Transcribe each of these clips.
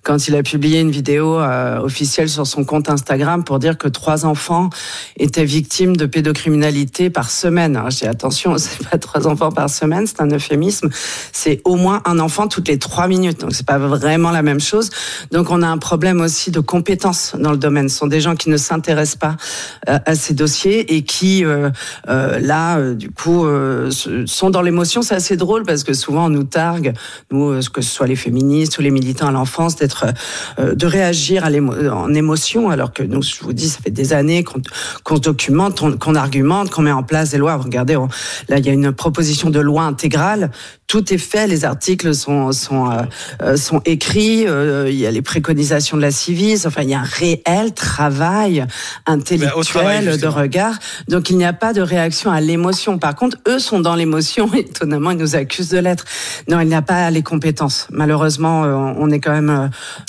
quand il a publié une vidéo officielle sur son compte Instagram pour dire que 3 enfants étaient victimes de pédocriminalité par semaine. Alors, je dis attention, c'est pas 3 enfants par semaine, c'est un euphémisme. C'est au moins un enfant toutes les 3 minutes. Donc c'est pas vraiment la même chose. Donc on a un problème aussi de compétences dans le domaine. Ce sont des gens qui ne s'intéressent pas à ces dossiers et qui du coup sont dans l'émotion. C'est assez drôle parce que souvent on nous targue, nous, que ce soit les féministes ou les militants à l'enfance, de réagir en émotion, alors que nous, je vous dis, ça fait des années qu'on documente, qu'on argumente, qu'on met en place des lois. Regardez, là il y a une proposition de loi intégrale. Tout est fait, les articles sont écrits, il y a les préconisations de la Civis, enfin il y a un réel travail intellectuel de regard. Donc il n'y a pas de réaction à l'émotion. Par contre, eux sont dans l'émotion, étonnamment ils nous accusent de l'être. Non, il n'y a pas les compétences. Malheureusement, on est quand même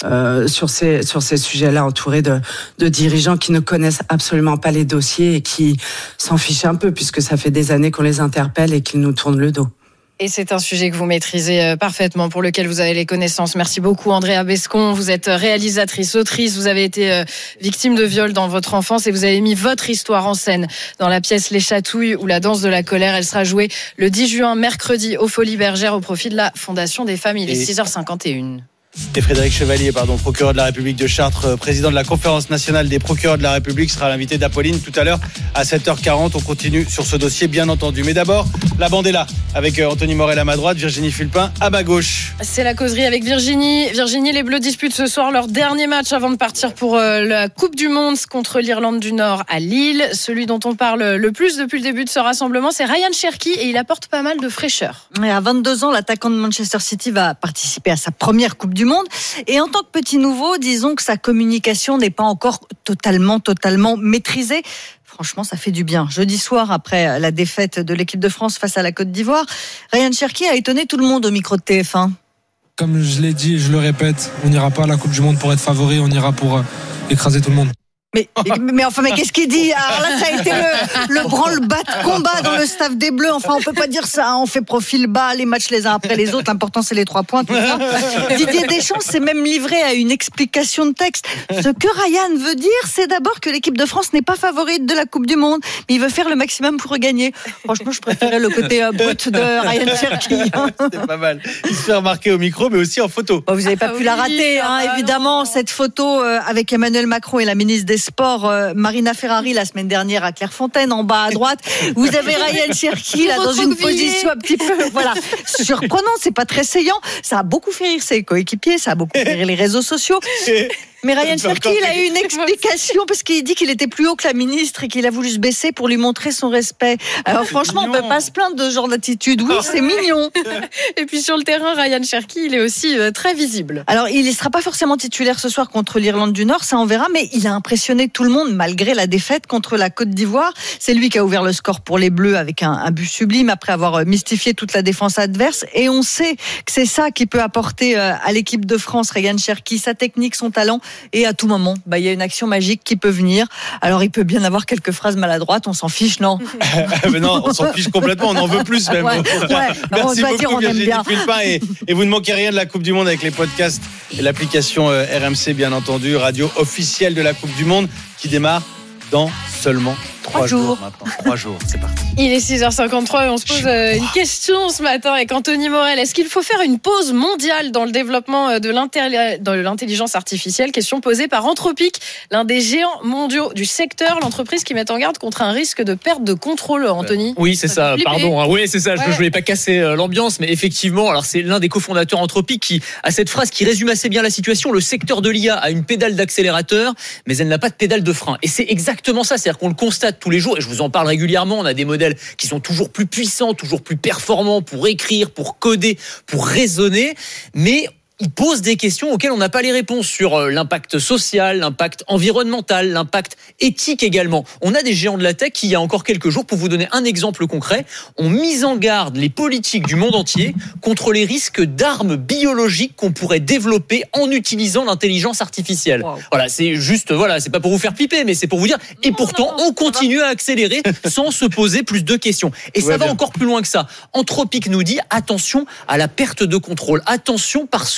sur ces sujets-là entourés de dirigeants qui ne connaissent absolument pas les dossiers et qui s'en fichent un peu puisque ça fait des années qu'on les interpelle et qu'ils nous tournent le dos. Et c'est un sujet que vous maîtrisez parfaitement, pour lequel vous avez les connaissances. Merci beaucoup, Andrea Bescon. Vous êtes réalisatrice, autrice. Vous avez été victime de viol dans votre enfance et vous avez mis votre histoire en scène dans la pièce Les Chatouilles ou La danse de la colère. Elle sera jouée le 10 juin, mercredi, aux Folies Bergères au profit de la Fondation des Femmes. Il est 6h51. Et Frédéric Chevalier, procureur de la République de Chartres, président de la Conférence nationale des procureurs de la République, sera l'invité d'Apolline tout à l'heure à 7h40. On continue sur ce dossier, bien entendu. Mais d'abord, la bande est là, avec Anthony Morel à ma droite, Virginie Fulpin à ma gauche. C'est la causerie avec Virginie. Virginie, les Bleus disputent ce soir leur dernier match avant de partir pour la Coupe du Monde contre l'Irlande du Nord à Lille. Celui dont on parle le plus depuis le début de ce rassemblement, c'est Ryan Cherki et il apporte pas mal de fraîcheur. Et à 22 ans, l'attaquant de Manchester City va participer à sa première Coupe du Monde. Et en tant que petit nouveau, disons que sa communication n'est pas encore totalement maîtrisée. Franchement, ça fait du bien. Jeudi soir, après la défaite de l'équipe de France face à la Côte d'Ivoire, Ryan Cherki a étonné tout le monde au micro de TF1. Comme je l'ai dit et je le répète, on n'ira pas à la Coupe du Monde pour être favori, on ira pour écraser tout le monde. Mais qu'est-ce qu'il dit? Alors là, ça a été le branle-bas de combat dans le staff des Bleus. Enfin, on peut pas dire ça. On fait profil bas, les matchs les uns après les autres. L'important, c'est les 3 points. Tout ça. Didier Deschamps s'est même livré à une explication de texte. Ce que Ryan veut dire, c'est d'abord que l'équipe de France n'est pas favorite de la Coupe du Monde, mais il veut faire le maximum pour gagner. Franchement, je préférais le côté brut de Ryan Cherki. C'est pas mal. Il se fait remarquer au micro, mais aussi en photo. Vous n'avez pas pu la rater, évidemment, cette photo avec Emmanuel Macron et la ministre des Sports, Marina Ferrari, la semaine dernière à Clairefontaine, en bas à droite. Vous avez Ryan Cherki là dans une position un petit peu surprenante, c'est pas très saillant. Ça a beaucoup fait rire ses coéquipiers, ça a beaucoup fait rire les réseaux sociaux. Mais Ryan Cherki, il a eu une explication parce qu'il dit qu'il était plus haut que la ministre et qu'il a voulu se baisser pour lui montrer son respect. Alors franchement, on peut pas se plaindre de ce genre d'attitude. Oui, c'est mignon. Et puis sur le terrain, Ryan Cherki, il est aussi très visible. Alors, il ne sera pas forcément titulaire ce soir contre l'Irlande du Nord, ça on verra, mais il a impressionné tout le monde malgré la défaite contre la Côte d'Ivoire. C'est lui qui a ouvert le score pour les Bleus avec un but sublime après avoir mystifié toute la défense adverse. Et on sait que c'est ça qui peut apporter à l'équipe de France, Ryan Cherki, sa technique, son talent. Et à tout moment, il y a une action magique qui peut venir. Alors, il peut bien avoir quelques phrases maladroites, on s'en fiche, non? Mais non, on s'en fiche complètement, on en veut plus même. Merci beaucoup, Virginie Fulpin. Et vous ne manquez rien de la Coupe du Monde avec les podcasts et l'application RMC, bien entendu, radio officielle de la Coupe du Monde qui démarre dans seulement 3 jours maintenant. 3 jours, c'est parti. Il est 6h53 et on se pose une question ce matin avec Anthony Morel. Est-ce qu'il faut faire une pause mondiale dans le développement de l'intelligence artificielle? Question posée par Anthropic, l'un des géants mondiaux du secteur, l'entreprise qui met en garde contre un risque de perte de contrôle, Anthony. Oui, c'est ça, pardon. Oui, c'est ça, je voulais pas casser l'ambiance, mais effectivement, alors c'est l'un des cofondateurs Anthropic qui a cette phrase qui résume assez bien la situation. Le secteur de l'IA a une pédale d'accélérateur, mais elle n'a pas de pédale de frein. Et c'est exactement ça, c'est-à-dire qu'on le constate tous les jours, et je vous en parle régulièrement, on a des modèles qui sont toujours plus puissants, toujours plus performants pour écrire, pour coder, pour raisonner, mais il pose des questions auxquelles on n'a pas les réponses sur l'impact social, l'impact environnemental, l'impact éthique également. On a des géants de la tech qui, il y a encore quelques jours, pour vous donner un exemple concret, ont mis en garde les politiques du monde entier contre les risques d'armes biologiques qu'on pourrait développer en utilisant l'intelligence artificielle. Wow. Voilà, c'est juste, c'est pas pour vous faire piper, mais c'est pour vous dire, et pourtant, on continue à accélérer sans se poser plus de questions. Et ça va encore plus loin que ça. Anthropic nous dit, attention à la perte de contrôle. Attention parce que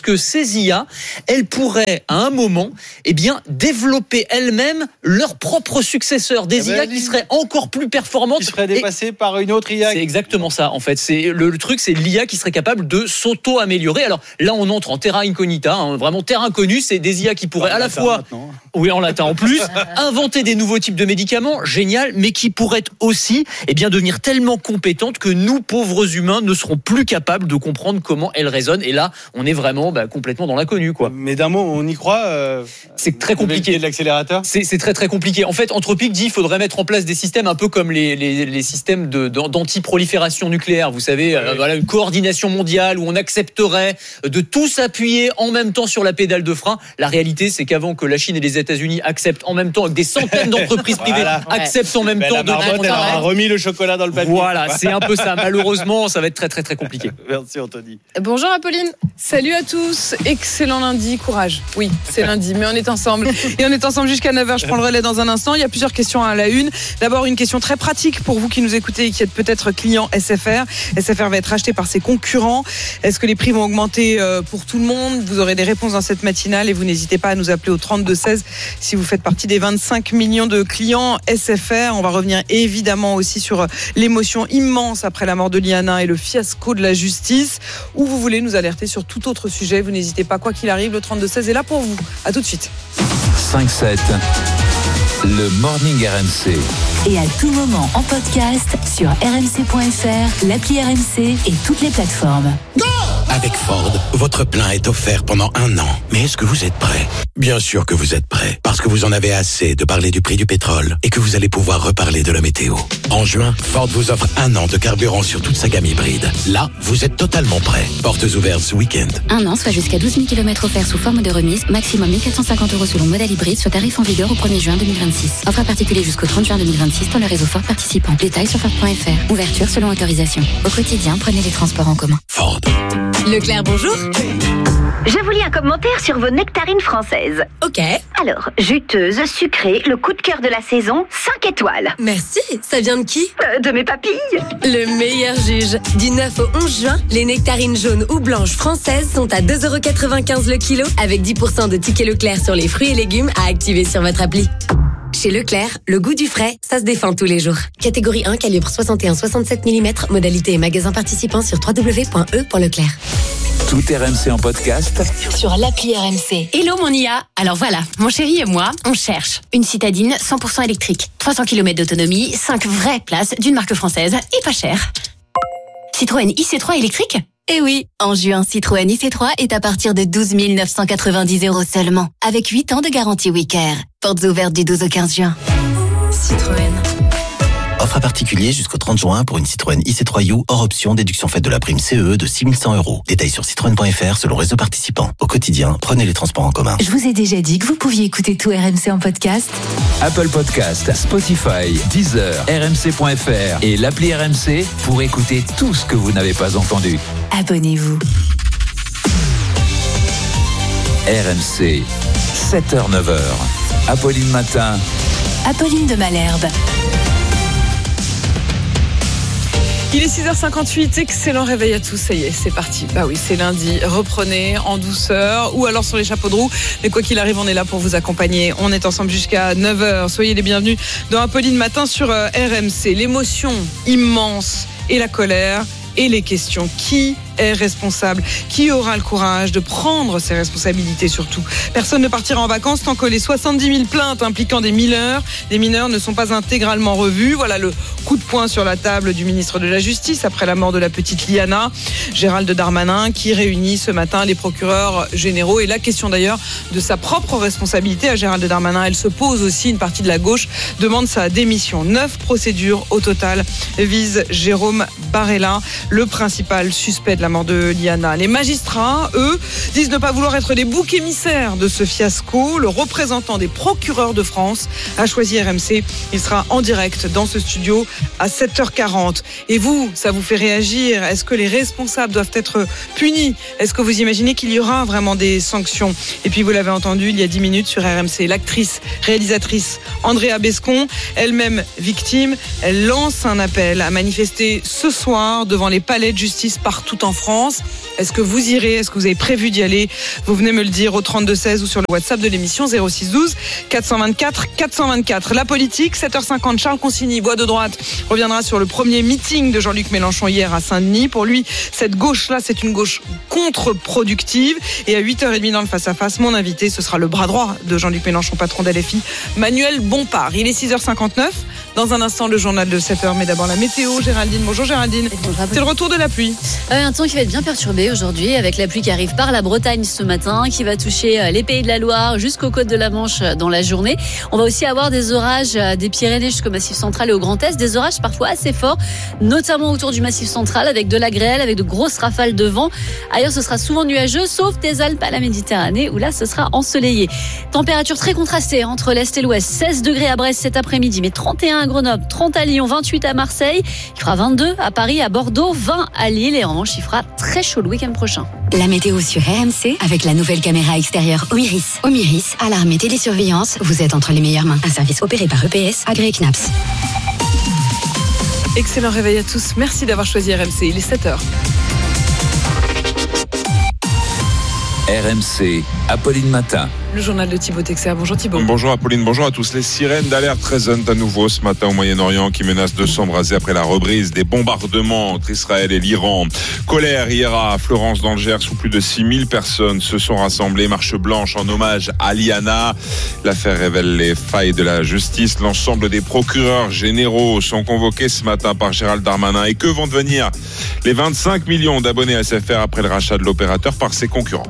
puisque ces IA, elles pourraient à un moment développer elles-mêmes leurs propres successeurs, des IA qui seraient encore plus performantes. Qui seraient dépassées par une autre IA. C'est exactement ça, en fait. C'est le truc, c'est l'IA qui serait capable de s'auto-améliorer. Alors là, on entre en terra incognita, vraiment terre inconnue. C'est des IA qui pourraient à la fois, oui, en latin en plus, inventer des nouveaux types de médicaments, génial, mais qui pourraient aussi, devenir tellement compétentes que nous, pauvres humains, ne serons plus capables de comprendre comment elles raisonnent. Et là, on est vraiment complètement dans l'inconnu, quoi. Mais d'un mot, on y croit. C'est très compliqué. De l'accélérateur. C'est très très compliqué. En fait, Anthropic dit qu'il faudrait mettre en place des systèmes un peu comme les systèmes d'anti-prolifération nucléaire. Vous savez, une coordination mondiale où on accepterait de tous appuyer en même temps sur la pédale de frein. La réalité, c'est qu'avant que la Chine et les États-Unis acceptent en même temps, que des centaines d'entreprises privées acceptent en même temps, la marmotte a remis le chocolat dans le papier. Voilà, c'est un peu ça. Malheureusement, ça va être très très très compliqué. Merci Anthony. Bonjour Apolline. Salut à tous. Excellent lundi, courage. Oui, c'est lundi, mais on est ensemble. Et on est ensemble jusqu'à 9h. Je prends le relais dans un instant. Il y a plusieurs questions à la une. D'abord, une question très pratique pour vous qui nous écoutez et qui êtes peut-être client SFR. SFR va être acheté par ses concurrents. Est-ce que les prix vont augmenter pour tout le monde ? Vous aurez des réponses dans cette matinale et vous n'hésitez pas à nous appeler au 3216 si vous faites partie des 25 millions de clients SFR. On va revenir évidemment aussi sur l'émotion immense après la mort de Liana et le fiasco de la justice. Ou vous voulez nous alerter sur tout autre sujet, vous n'hésitez pas, quoi qu'il arrive, le 3216 est là pour vous. À tout de suite. 5-7, le Morning RMC. Et à tout moment en podcast sur rmc.fr, l'appli RMC et toutes les plateformes. Avec Ford, votre plein est offert pendant 1 an. Mais est-ce que vous êtes prêt ? Bien sûr que vous êtes prêt, parce que vous en avez assez de parler du prix du pétrole et que vous allez pouvoir reparler de la météo. En juin, Ford vous offre 1 an de carburant sur toute sa gamme hybride. Là, vous êtes totalement prêt. Portes ouvertes ce week-end. 1 an, soit jusqu'à 12 000 km offerts sous forme de remise, maximum 1 450 € selon modèle hybride, soit tarif en vigueur au 1er juin 2026. Offre à particulier jusqu'au 30 juin 2026 dans le réseau Ford participant. Détails sur Ford.fr. Ouverture selon autorisation. Au quotidien, prenez les transports en commun. Ford. Leclerc, bonjour. Je vous lis un commentaire sur vos nectarines françaises. Ok. Alors, juteuse, sucrée, le coup de cœur de la saison, 5 étoiles. Merci. Ça vient de qui ? De mes papilles. Le meilleur juge. Du 9 au 11 juin, les nectarines jaunes ou blanches françaises sont à 2,95 € le kilo, avec 10% de tickets Leclerc sur les fruits et légumes à activer sur votre appli. Chez Leclerc, le goût du frais, ça se défend tous les jours. Catégorie 1, calibre 61-67 mm, modalité et magasin participant sur www.e.leclerc. Tout RMC en podcast sur l'appli RMC. Hello mon IA. Alors voilà, mon chéri et moi, on cherche Une citadine 100% électrique. 300 km d'autonomie, 5 vraies places d'une marque française et pas cher. Citroën IC3 électrique ? Eh oui, En juin, Citroën IC3 est à partir de 12 990 € seulement, avec 8 ans de garantie Wicker. Portes ouvertes du 12 au 15 juin. Citroën. Offre à particulier jusqu'au 30 juin pour une Citroën IC3U hors option, déduction faite de la prime CE de 6 100 €. Détails sur citroën.fr selon réseau participant. Au quotidien, prenez les transports en commun. Je vous ai déjà dit que vous pouviez écouter tout RMC en podcast. Apple Podcast, Spotify, Deezer, RMC.fr et l'appli RMC pour écouter tout ce que vous n'avez pas entendu. Abonnez-vous. RMC, 7h-9h. Apolline Matin. Apolline de Malherbe. Il est 6h58, excellent réveil à tous, ça y est, c'est parti. Bah oui, c'est lundi, reprenez en douceur ou alors sur les chapeaux de roue. Mais quoi qu'il arrive, on est là pour vous accompagner. On est ensemble jusqu'à 9h. Soyez les bienvenus dans Apolline Matin sur RMC. L'émotion immense et la colère et les questions. Qui est responsable? Qui aura le courage de prendre ses responsabilités surtout? Personne ne partira en vacances tant que les 70 000 plaintes impliquant des mineurs ne sont pas intégralement revues. Voilà le coup de poing sur la table du ministre de la Justice après la mort de la petite Liana, Gérald Darmanin, qui réunit ce matin les procureurs généraux. Et la question d'ailleurs de sa propre responsabilité à Gérald Darmanin, elle se pose aussi. Une partie de la gauche demande sa démission. 9 procédures au total visent Jérôme Barella, le principal suspect de la mort de Liana. Les magistrats, eux, disent ne pas vouloir être les boucs émissaires de ce fiasco. Le représentant des procureurs de France a choisi RMC. Il sera en direct dans ce studio à 7h40. Et vous, ça vous fait réagir? Est-ce que les responsables doivent être punis? Est-ce que vous imaginez qu'il y aura vraiment des sanctions? Et puis vous l'avez entendu il y a 10 minutes sur RMC, l'actrice, réalisatrice Andrea Bescon, elle-même victime, elle lance un appel à manifester ce soir devant les palais de justice partout en France. France. Est-ce que vous irez? Est-ce que vous avez prévu d'y aller? Vous venez me le dire au 32-16 ou sur le WhatsApp de l'émission 06 12 424 424. La politique, 7h50, Charles Consigny, voix de droite, reviendra sur le premier meeting de Jean-Luc Mélenchon hier à Saint-Denis. Pour lui, cette gauche-là, c'est une gauche contre-productive. Et à 8h30 dans le face-à-face, mon invité, ce sera le bras droit de Jean-Luc Mélenchon, patron d'LFI, Manuel Bompard. Il est 6h59. Dans un instant, le journal de 7h. Mais d'abord, la météo. Géraldine, bonjour Géraldine. C'est le retour de la pluie. Un temps qui va être bien perturbé aujourd'hui, avec la pluie qui arrive par la Bretagne ce matin, qui va toucher les Pays de la Loire jusqu'aux côtes de la Manche dans la journée. On va aussi avoir des orages des Pyrénées jusqu'au Massif central et au Grand Est, des orages parfois assez forts, notamment autour du Massif central, avec de la grêle, avec de grosses rafales de vent. Ailleurs, ce sera souvent nuageux, sauf des Alpes à la Méditerranée, où là, ce sera ensoleillé. Température très contrastée entre l'Est et l'Ouest. 16 degrés à Brest cet après-midi, mais 31 à Grenoble, 30 à Lyon, 28 à Marseille. Il fera 22 à Paris, à Bordeaux, 20 à Lille. Et en revanche, il fera très chaud le week-end prochain. La météo sur RMC avec la nouvelle caméra extérieure Omiris. Omiris, alarme et télésurveillance, vous êtes entre les meilleures mains. Un service opéré par EPS, agréé CNAPS. Excellent réveil à tous. Merci d'avoir choisi RMC. Il est 7h. RMC, Apolline Matin. Le journal de Thibaut Texer. Bonjour Thibaut. Bonjour Apolline, bonjour à tous. Les sirènes d'alerte résonnent à nouveau ce matin au Moyen-Orient qui menacent de s'embraser après la reprise des bombardements entre Israël et l'Iran. Colère hier à Florence dans le Gers où plus de 6000 personnes se sont rassemblées. Marche blanche en hommage à Liana. L'affaire révèle les failles de la justice. L'ensemble des procureurs généraux sont convoqués ce matin par Gérald Darmanin. Et que vont devenir les 25 millions d'abonnés SFR après le rachat de l'opérateur par ses concurrents?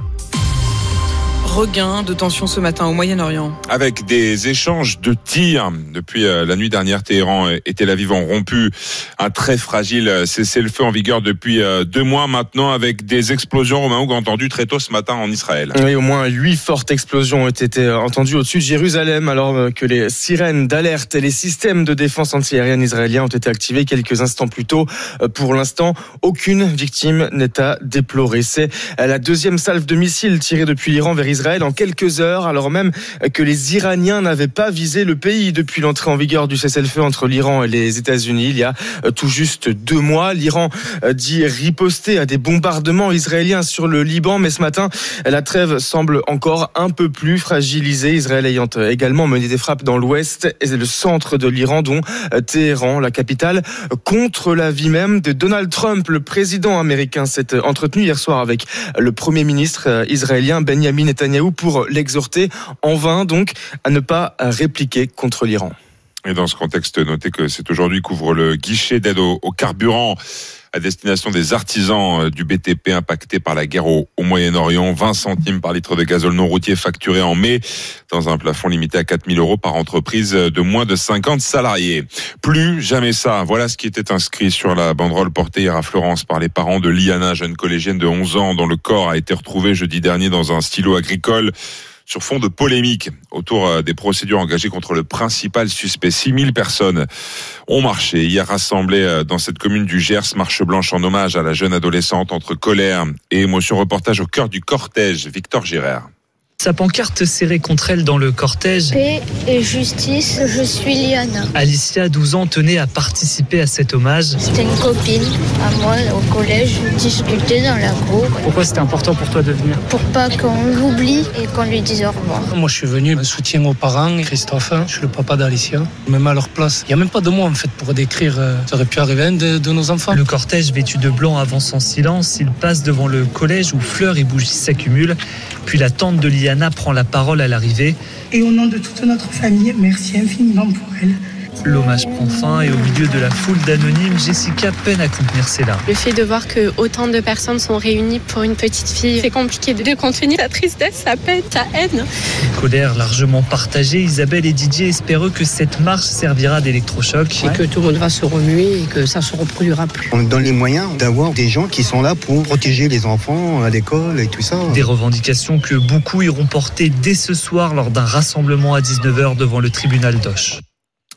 Regain de tension ce matin au Moyen-Orient. Avec des échanges de tirs. Depuis la nuit dernière, Téhéran et Tel Aviv ont rompu un très fragile cessez-le-feu en vigueur depuis 2 mois maintenant, avec des explosions, Romain Hougue, entendues très tôt ce matin en Israël. Oui, au moins 8 fortes explosions ont été entendues au-dessus de Jérusalem, alors que les sirènes d'alerte et les systèmes de défense antiaérienne israéliens ont été activés quelques instants plus tôt. Pour l'instant, aucune victime n'est à déplorer. C'est la deuxième salve de missiles tirée depuis l'Iran vers Israël en quelques heures, alors même que les Iraniens n'avaient pas visé le pays depuis l'entrée en vigueur du cessez-le-feu entre l'Iran et les États-Unis il y a tout juste 2 mois. L'Iran dit riposter à des bombardements israéliens sur le Liban, mais ce matin, la trêve semble encore un peu plus fragilisée. Israël ayant également mené des frappes dans l'ouest et le centre de l'Iran, dont Téhéran, la capitale, contre la vie même de Donald Trump. Le président américain s'est entretenu hier soir avec le premier ministre israélien Benjamin Netanyahu pour l'exhorter en vain donc à ne pas répliquer contre l'Iran. Et dans ce contexte, notez que c'est aujourd'hui qu'ouvre le guichet d'aide au carburant à destination des artisans du BTP impactés par la guerre au Moyen-Orient. 20 centimes par litre de gazole non routier facturé en mai, dans un plafond limité à 4 000 € par entreprise de moins de 50 salariés. Plus jamais ça. Voilà ce qui était inscrit sur la banderole portée hier à Florence par les parents de Liana, jeune collégienne de 11 ans, dont le corps a été retrouvé jeudi dernier dans un stylo agricole, sur fond de polémique autour des procédures engagées contre le principal suspect. 6000 personnes ont marché hier, rassemblées dans cette commune du Gers. Marche blanche en hommage à la jeune adolescente, entre colère et émotion. Reportage au cœur du cortège, Victor Girard. Sa pancarte serrée contre elle dans le cortège. Paix et justice, je suis Liana. Alicia, 12 ans, tenait à participer à cet hommage. C'était une copine à moi au collège, je discutais dans la cour. Pourquoi c'était important pour toi de venir? Pour pas qu'on l'oublie et qu'on lui dise au revoir. Moi je suis venu, un soutien aux parents, Christophe, je suis le papa d'Alicia. Je me mets à leur place. Il n'y a même pas de mots en fait pour décrire ça aurait pu arriver à un de nos enfants. Le cortège vêtu de blanc avance en silence. Il passe devant le collège où fleurs et bougies s'accumulent. Puis la tante de Liana prend la parole à l'arrivée. Et au nom de toute notre famille, merci infiniment pour elle. L'hommage prend fin et au milieu de la foule d'anonymes, Jessica peine à contenir ses larmes. Le fait de voir que autant de personnes sont réunies pour une petite fille, c'est compliqué de contenir sa tristesse, sa peine, sa haine. Une colère largement partagée, Isabelle et Didier espèrent que cette marche servira d'électrochoc. Et que tout le monde va se remuer et que ça ne se reproduira plus. On donne les moyens d'avoir des gens qui sont là pour protéger les enfants à l'école et tout ça. Des revendications que beaucoup iront porter dès ce soir lors d'un rassemblement à 19h devant le tribunal d'Auch.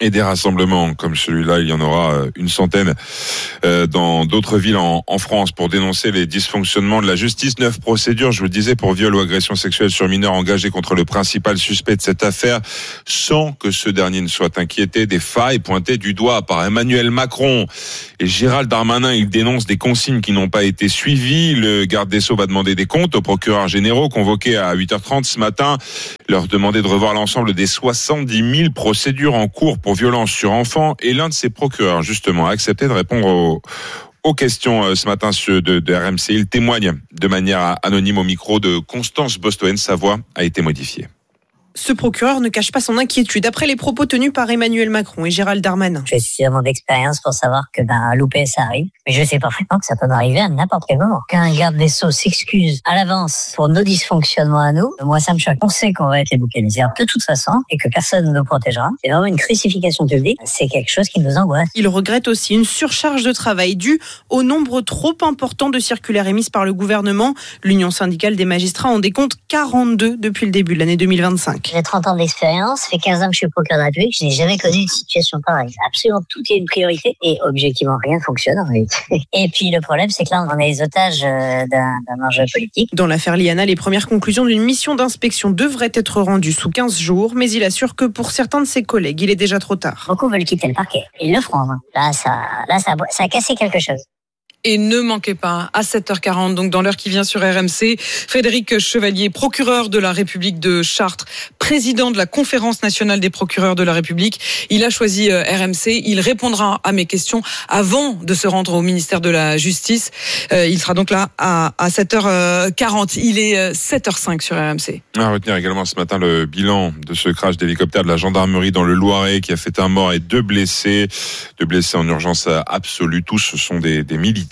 Et des rassemblements comme celui-là, il y en aura une centaine dans d'autres villes en France pour dénoncer les dysfonctionnements de la justice. 9 procédures, je vous le disais, pour viol ou agression sexuelle sur mineurs engagées contre le principal suspect de cette affaire, sans que ce dernier ne soit inquiété. Des failles pointées du doigt par Emmanuel Macron et Gérald Darmanin. Il dénonce des consignes qui n'ont pas été suivies. Le garde des Sceaux va demander des comptes aux procureurs généraux convoqués à 8h30 ce matin. Leur demander de revoir l'ensemble des 70 000 procédures en cours pour violence sur enfants, et l'un de ces procureurs justement a accepté de répondre aux questions ce matin de RMC. Il témoigne de manière anonyme au micro de Constance Bostoen. Sa voix a été modifiée. Ce procureur ne cache pas son inquiétude après les propos tenus par Emmanuel Macron et Gérald Darmanin. J'ai suffisamment d'expérience pour savoir que louper ça arrive, mais je sais parfaitement que ça peut m'arriver à n'importe quel moment. Qu'un garde des Sceaux s'excuse à l'avance pour nos dysfonctionnements à nous, moi ça me choque. On sait qu'on va être les boucs émissaires de toute façon et que personne ne nous protégera. C'est vraiment une crucifixion publique, c'est quelque chose qui nous angoisse. Il regrette aussi une surcharge de travail due au nombre trop important de circulaires émises par le gouvernement. L'Union syndicale des magistrats en décompte 42 depuis le début de l'année 2025. J'ai 30 ans d'expérience, ça fait 15 ans que je suis procureur de la République, je n'ai jamais connu une situation pareille. Absolument tout est une priorité et objectivement rien ne fonctionne en réalité. Et puis le problème, c'est que là, on est les otages d'un enjeu politique. Dans l'affaire Liana, les premières conclusions d'une mission d'inspection devraient être rendues sous 15 jours, mais il assure que pour certains de ses collègues, il est déjà trop tard. Beaucoup veulent quitter le parquet. Ils le feront. Là, ça a cassé quelque chose. Et ne manquez pas, à 7h40, donc dans l'heure qui vient sur RMC, Frédéric Chevalier, procureur de la République de Chartres, président de la Conférence nationale des procureurs de la République. Il a choisi RMC. Il répondra à mes questions avant de se rendre au ministère de la Justice. Il sera donc là à 7h40. Il est 7h05 sur RMC. À retenir également ce matin le bilan de ce crash d'hélicoptère de la gendarmerie dans le Loiret qui a fait un mort et 2 blessés. 2 blessés en urgence absolue. Tous, ce sont des militaires.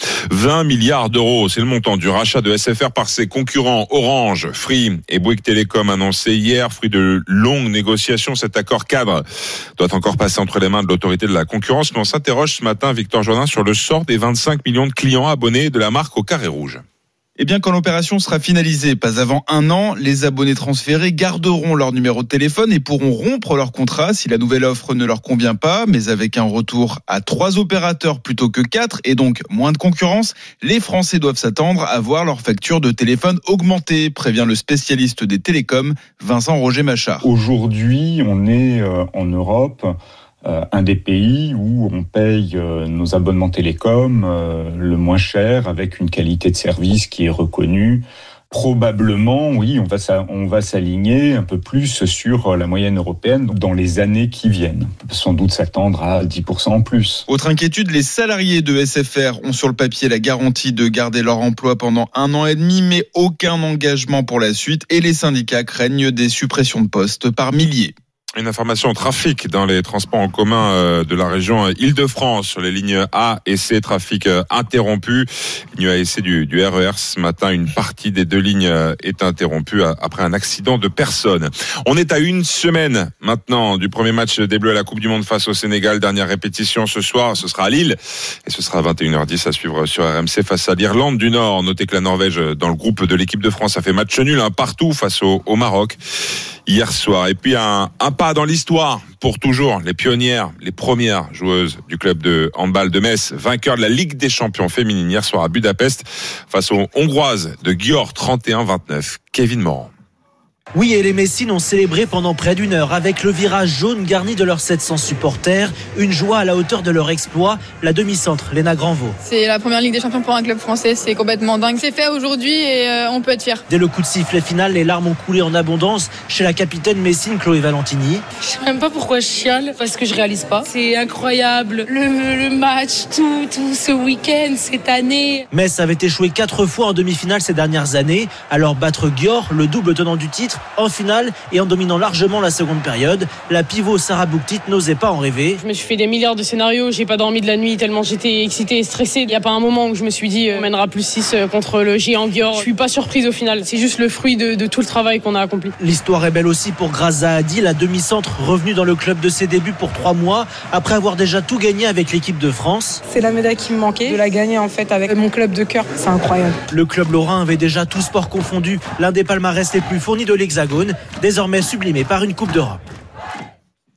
20 milliards d'euros, c'est le montant du rachat de SFR par ses concurrents Orange, Free et Bouygues Télécom annoncé hier, fruit de longues négociations. Cet accord cadre doit encore passer entre les mains de l'autorité de la concurrence, mais on s'interroge ce matin, Victor Jourdain, sur le sort des 25 millions de clients abonnés de la marque au carré rouge. Eh bien, quand l'opération sera finalisée, pas avant 1 an, les abonnés transférés garderont leur numéro de téléphone et pourront rompre leur contrat si la nouvelle offre ne leur convient pas, mais avec un retour à 3 opérateurs plutôt que 4 et donc moins de concurrence, les Français doivent s'attendre à voir leur facture de téléphone augmenter, prévient le spécialiste des télécoms, Vincent Roger-Machard. Aujourd'hui, on est en Europe un des pays où on paye nos abonnements télécoms le moins cher, avec une qualité de service qui est reconnue. Probablement, oui, on va s'aligner un peu plus sur la moyenne européenne dans les années qui viennent. On peut sans doute s'attendre à 10% en plus. Autre inquiétude, les salariés de SFR ont sur le papier la garantie de garder leur emploi pendant 1 an et demi, mais aucun engagement pour la suite, et les syndicats craignent des suppressions de postes par milliers. Une information trafic dans les transports en commun de la région Île-de-France sur les lignes A et C, trafic interrompu. Ligne A et C du RER ce matin, une partie des 2 lignes est interrompue après un accident de personne. On est à 1 semaine maintenant du premier match des Bleus à la Coupe du Monde face au Sénégal. Dernière répétition ce soir, ce sera à Lille et ce sera à 21h10 à suivre sur RMC face à l'Irlande du Nord. Notez que la Norvège dans le groupe de l'équipe de France a fait match nul partout face au Maroc hier soir. Et puis un pas dans l'histoire pour toujours les pionnières, les premières joueuses du club de handball de Metz, vainqueurs de la Ligue des champions féminines hier soir à Budapest face aux Hongroises de Győr 31-29. Kevin Morand. Oui, et les Messines ont célébré pendant près d'1 heure avec le virage jaune garni de leurs 700 supporters. Une joie à la hauteur de leur exploit. La demi-centre, Léna Granvaux. C'est la première Ligue des champions pour un club français, c'est complètement dingue. C'est fait aujourd'hui et on peut être fier. Dès le coup de sifflet final, les larmes ont coulé en abondance chez la capitaine messine Chloé Valentini. Je sais même pas pourquoi je chiale, parce que je réalise pas. C'est incroyable, le match, tout ce week-end, cette année. Metz avait échoué 4 fois en demi-finale ces dernières années. Alors battre Győr, le double tenant du titre, en finale et en dominant largement la seconde période, la pivot Sarah Bouktit n'osait pas en rêver. Je me suis fait des milliards de scénarios, j'ai pas dormi de la nuit tellement j'étais excitée et stressée. Il n'y a pas un moment où je me suis dit on mènera plus 6 contre le géant Győr. Je suis pas surprise au final, c'est juste le fruit de tout le travail qu'on a accompli. L'histoire est belle aussi pour Grace Zahadi, la demi-centre revenue dans le club de ses débuts pour 3 mois après avoir déjà tout gagné avec l'équipe de France. C'est la médaille qui me manquait, de la gagner en fait avec mon club de cœur, c'est incroyable. Le club lorrain avait déjà tout sport confondu l'un des palmarès les plus fournis de l'Hexagone, désormais sublimé par une Coupe d'Europe.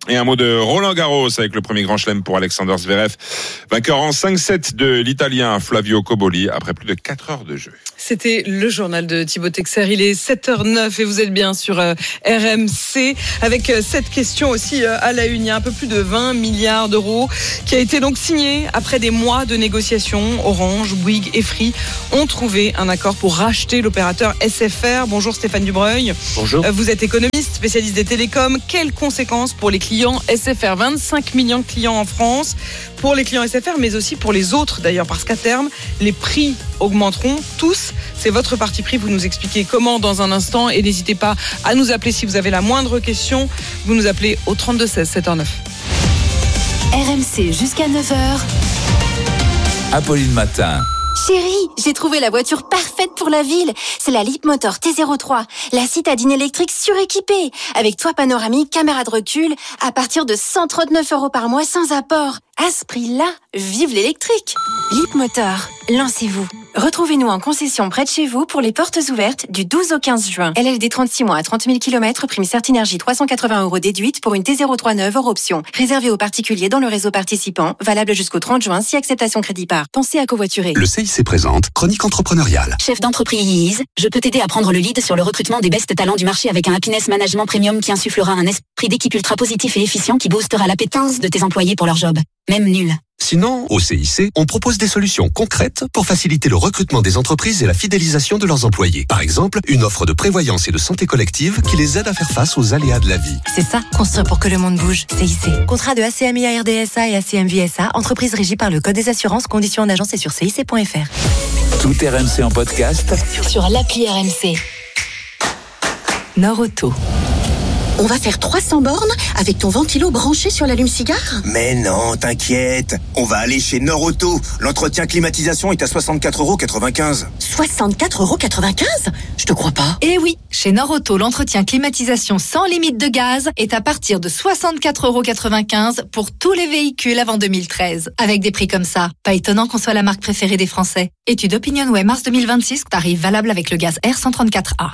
Et un mot de Roland Garros avec le premier grand chelem pour Alexander Zverev, vainqueur en 5-7 de l'Italien Flavio Cobolli après plus de 4 heures de jeu. C'était le journal de Thibaut Texer. Il est 7h09 et vous êtes bien sur RMC avec cette question aussi à la une. Il y a un peu plus de 20 milliards d'euros qui a été donc signé après des mois de négociations. Orange, Bouygues et Free ont trouvé un accord pour racheter l'opérateur SFR. Bonjour Stéphane Dubreuil. Bonjour. Vous êtes économiste, spécialiste des télécoms. Quelles conséquences pour les clients SFR? 25 millions de clients en France pour les clients SFR, mais aussi pour les autres d'ailleurs, parce qu'à terme, les prix augmenteront tous. C'est votre parti pris. Vous nous expliquez comment dans un instant et n'hésitez pas à nous appeler si vous avez la moindre question. Vous nous appelez au 32 16 7h09. RMC jusqu'à 9h. Apolline Matin. Chérie, j'ai trouvé la voiture parfaite pour la ville. C'est la Leapmotor T03, la citadine électrique suréquipée, avec toit panoramique, caméra de recul, à partir de 139 € par mois sans apport. À ce prix-là, vive l'électrique. Leapmotor, lancez-vous. Retrouvez-nous en concession près de chez vous pour les portes ouvertes du 12 au 15 juin. LLD 36 mois à 30 000 km, prime Certinergie 380 € déduite pour une T03 neuve hors option. Réservé aux particuliers dans le réseau participant, valable jusqu'au 30 juin si acceptation crédit par. Pensez à covoiturer. Le CIC présente Chronique entrepreneuriale. Chef d'entreprise, je peux t'aider à prendre le lead sur le recrutement des best talents du marché avec un Happiness Management Premium qui insufflera un esprit d'équipe ultra positif et efficient qui boostera l'appétence de tes employés pour leur job. Même nul. Sinon, au CIC, on propose des solutions concrètes pour faciliter le recrutement des entreprises et la fidélisation de leurs employés. Par exemple, une offre de prévoyance et de santé collective qui les aide à faire face aux aléas de la vie. C'est ça, construire pour que le monde bouge. CIC. Contrat de ACMI ARDSA et ACMVSA, entreprise régie par le Code des assurances, conditions en agence et sur cic.fr. Tout RMC en podcast sur l'appli RMC. Nord-Auto. On va faire 300 bornes avec ton ventilo branché sur l'allume-cigare ? Mais non, t'inquiète. On va aller chez Nord-Auto. L'entretien climatisation est à 64,95 €. 64,95 €? Je te crois pas. Eh oui, chez Nord-Auto, l'entretien climatisation sans limite de gaz est à partir de 64,95 € pour tous les véhicules avant 2013. Avec des prix comme ça, pas étonnant qu'on soit la marque préférée des Français. Étude OpinionWay mars 2026, tarif valable avec le gaz R134A.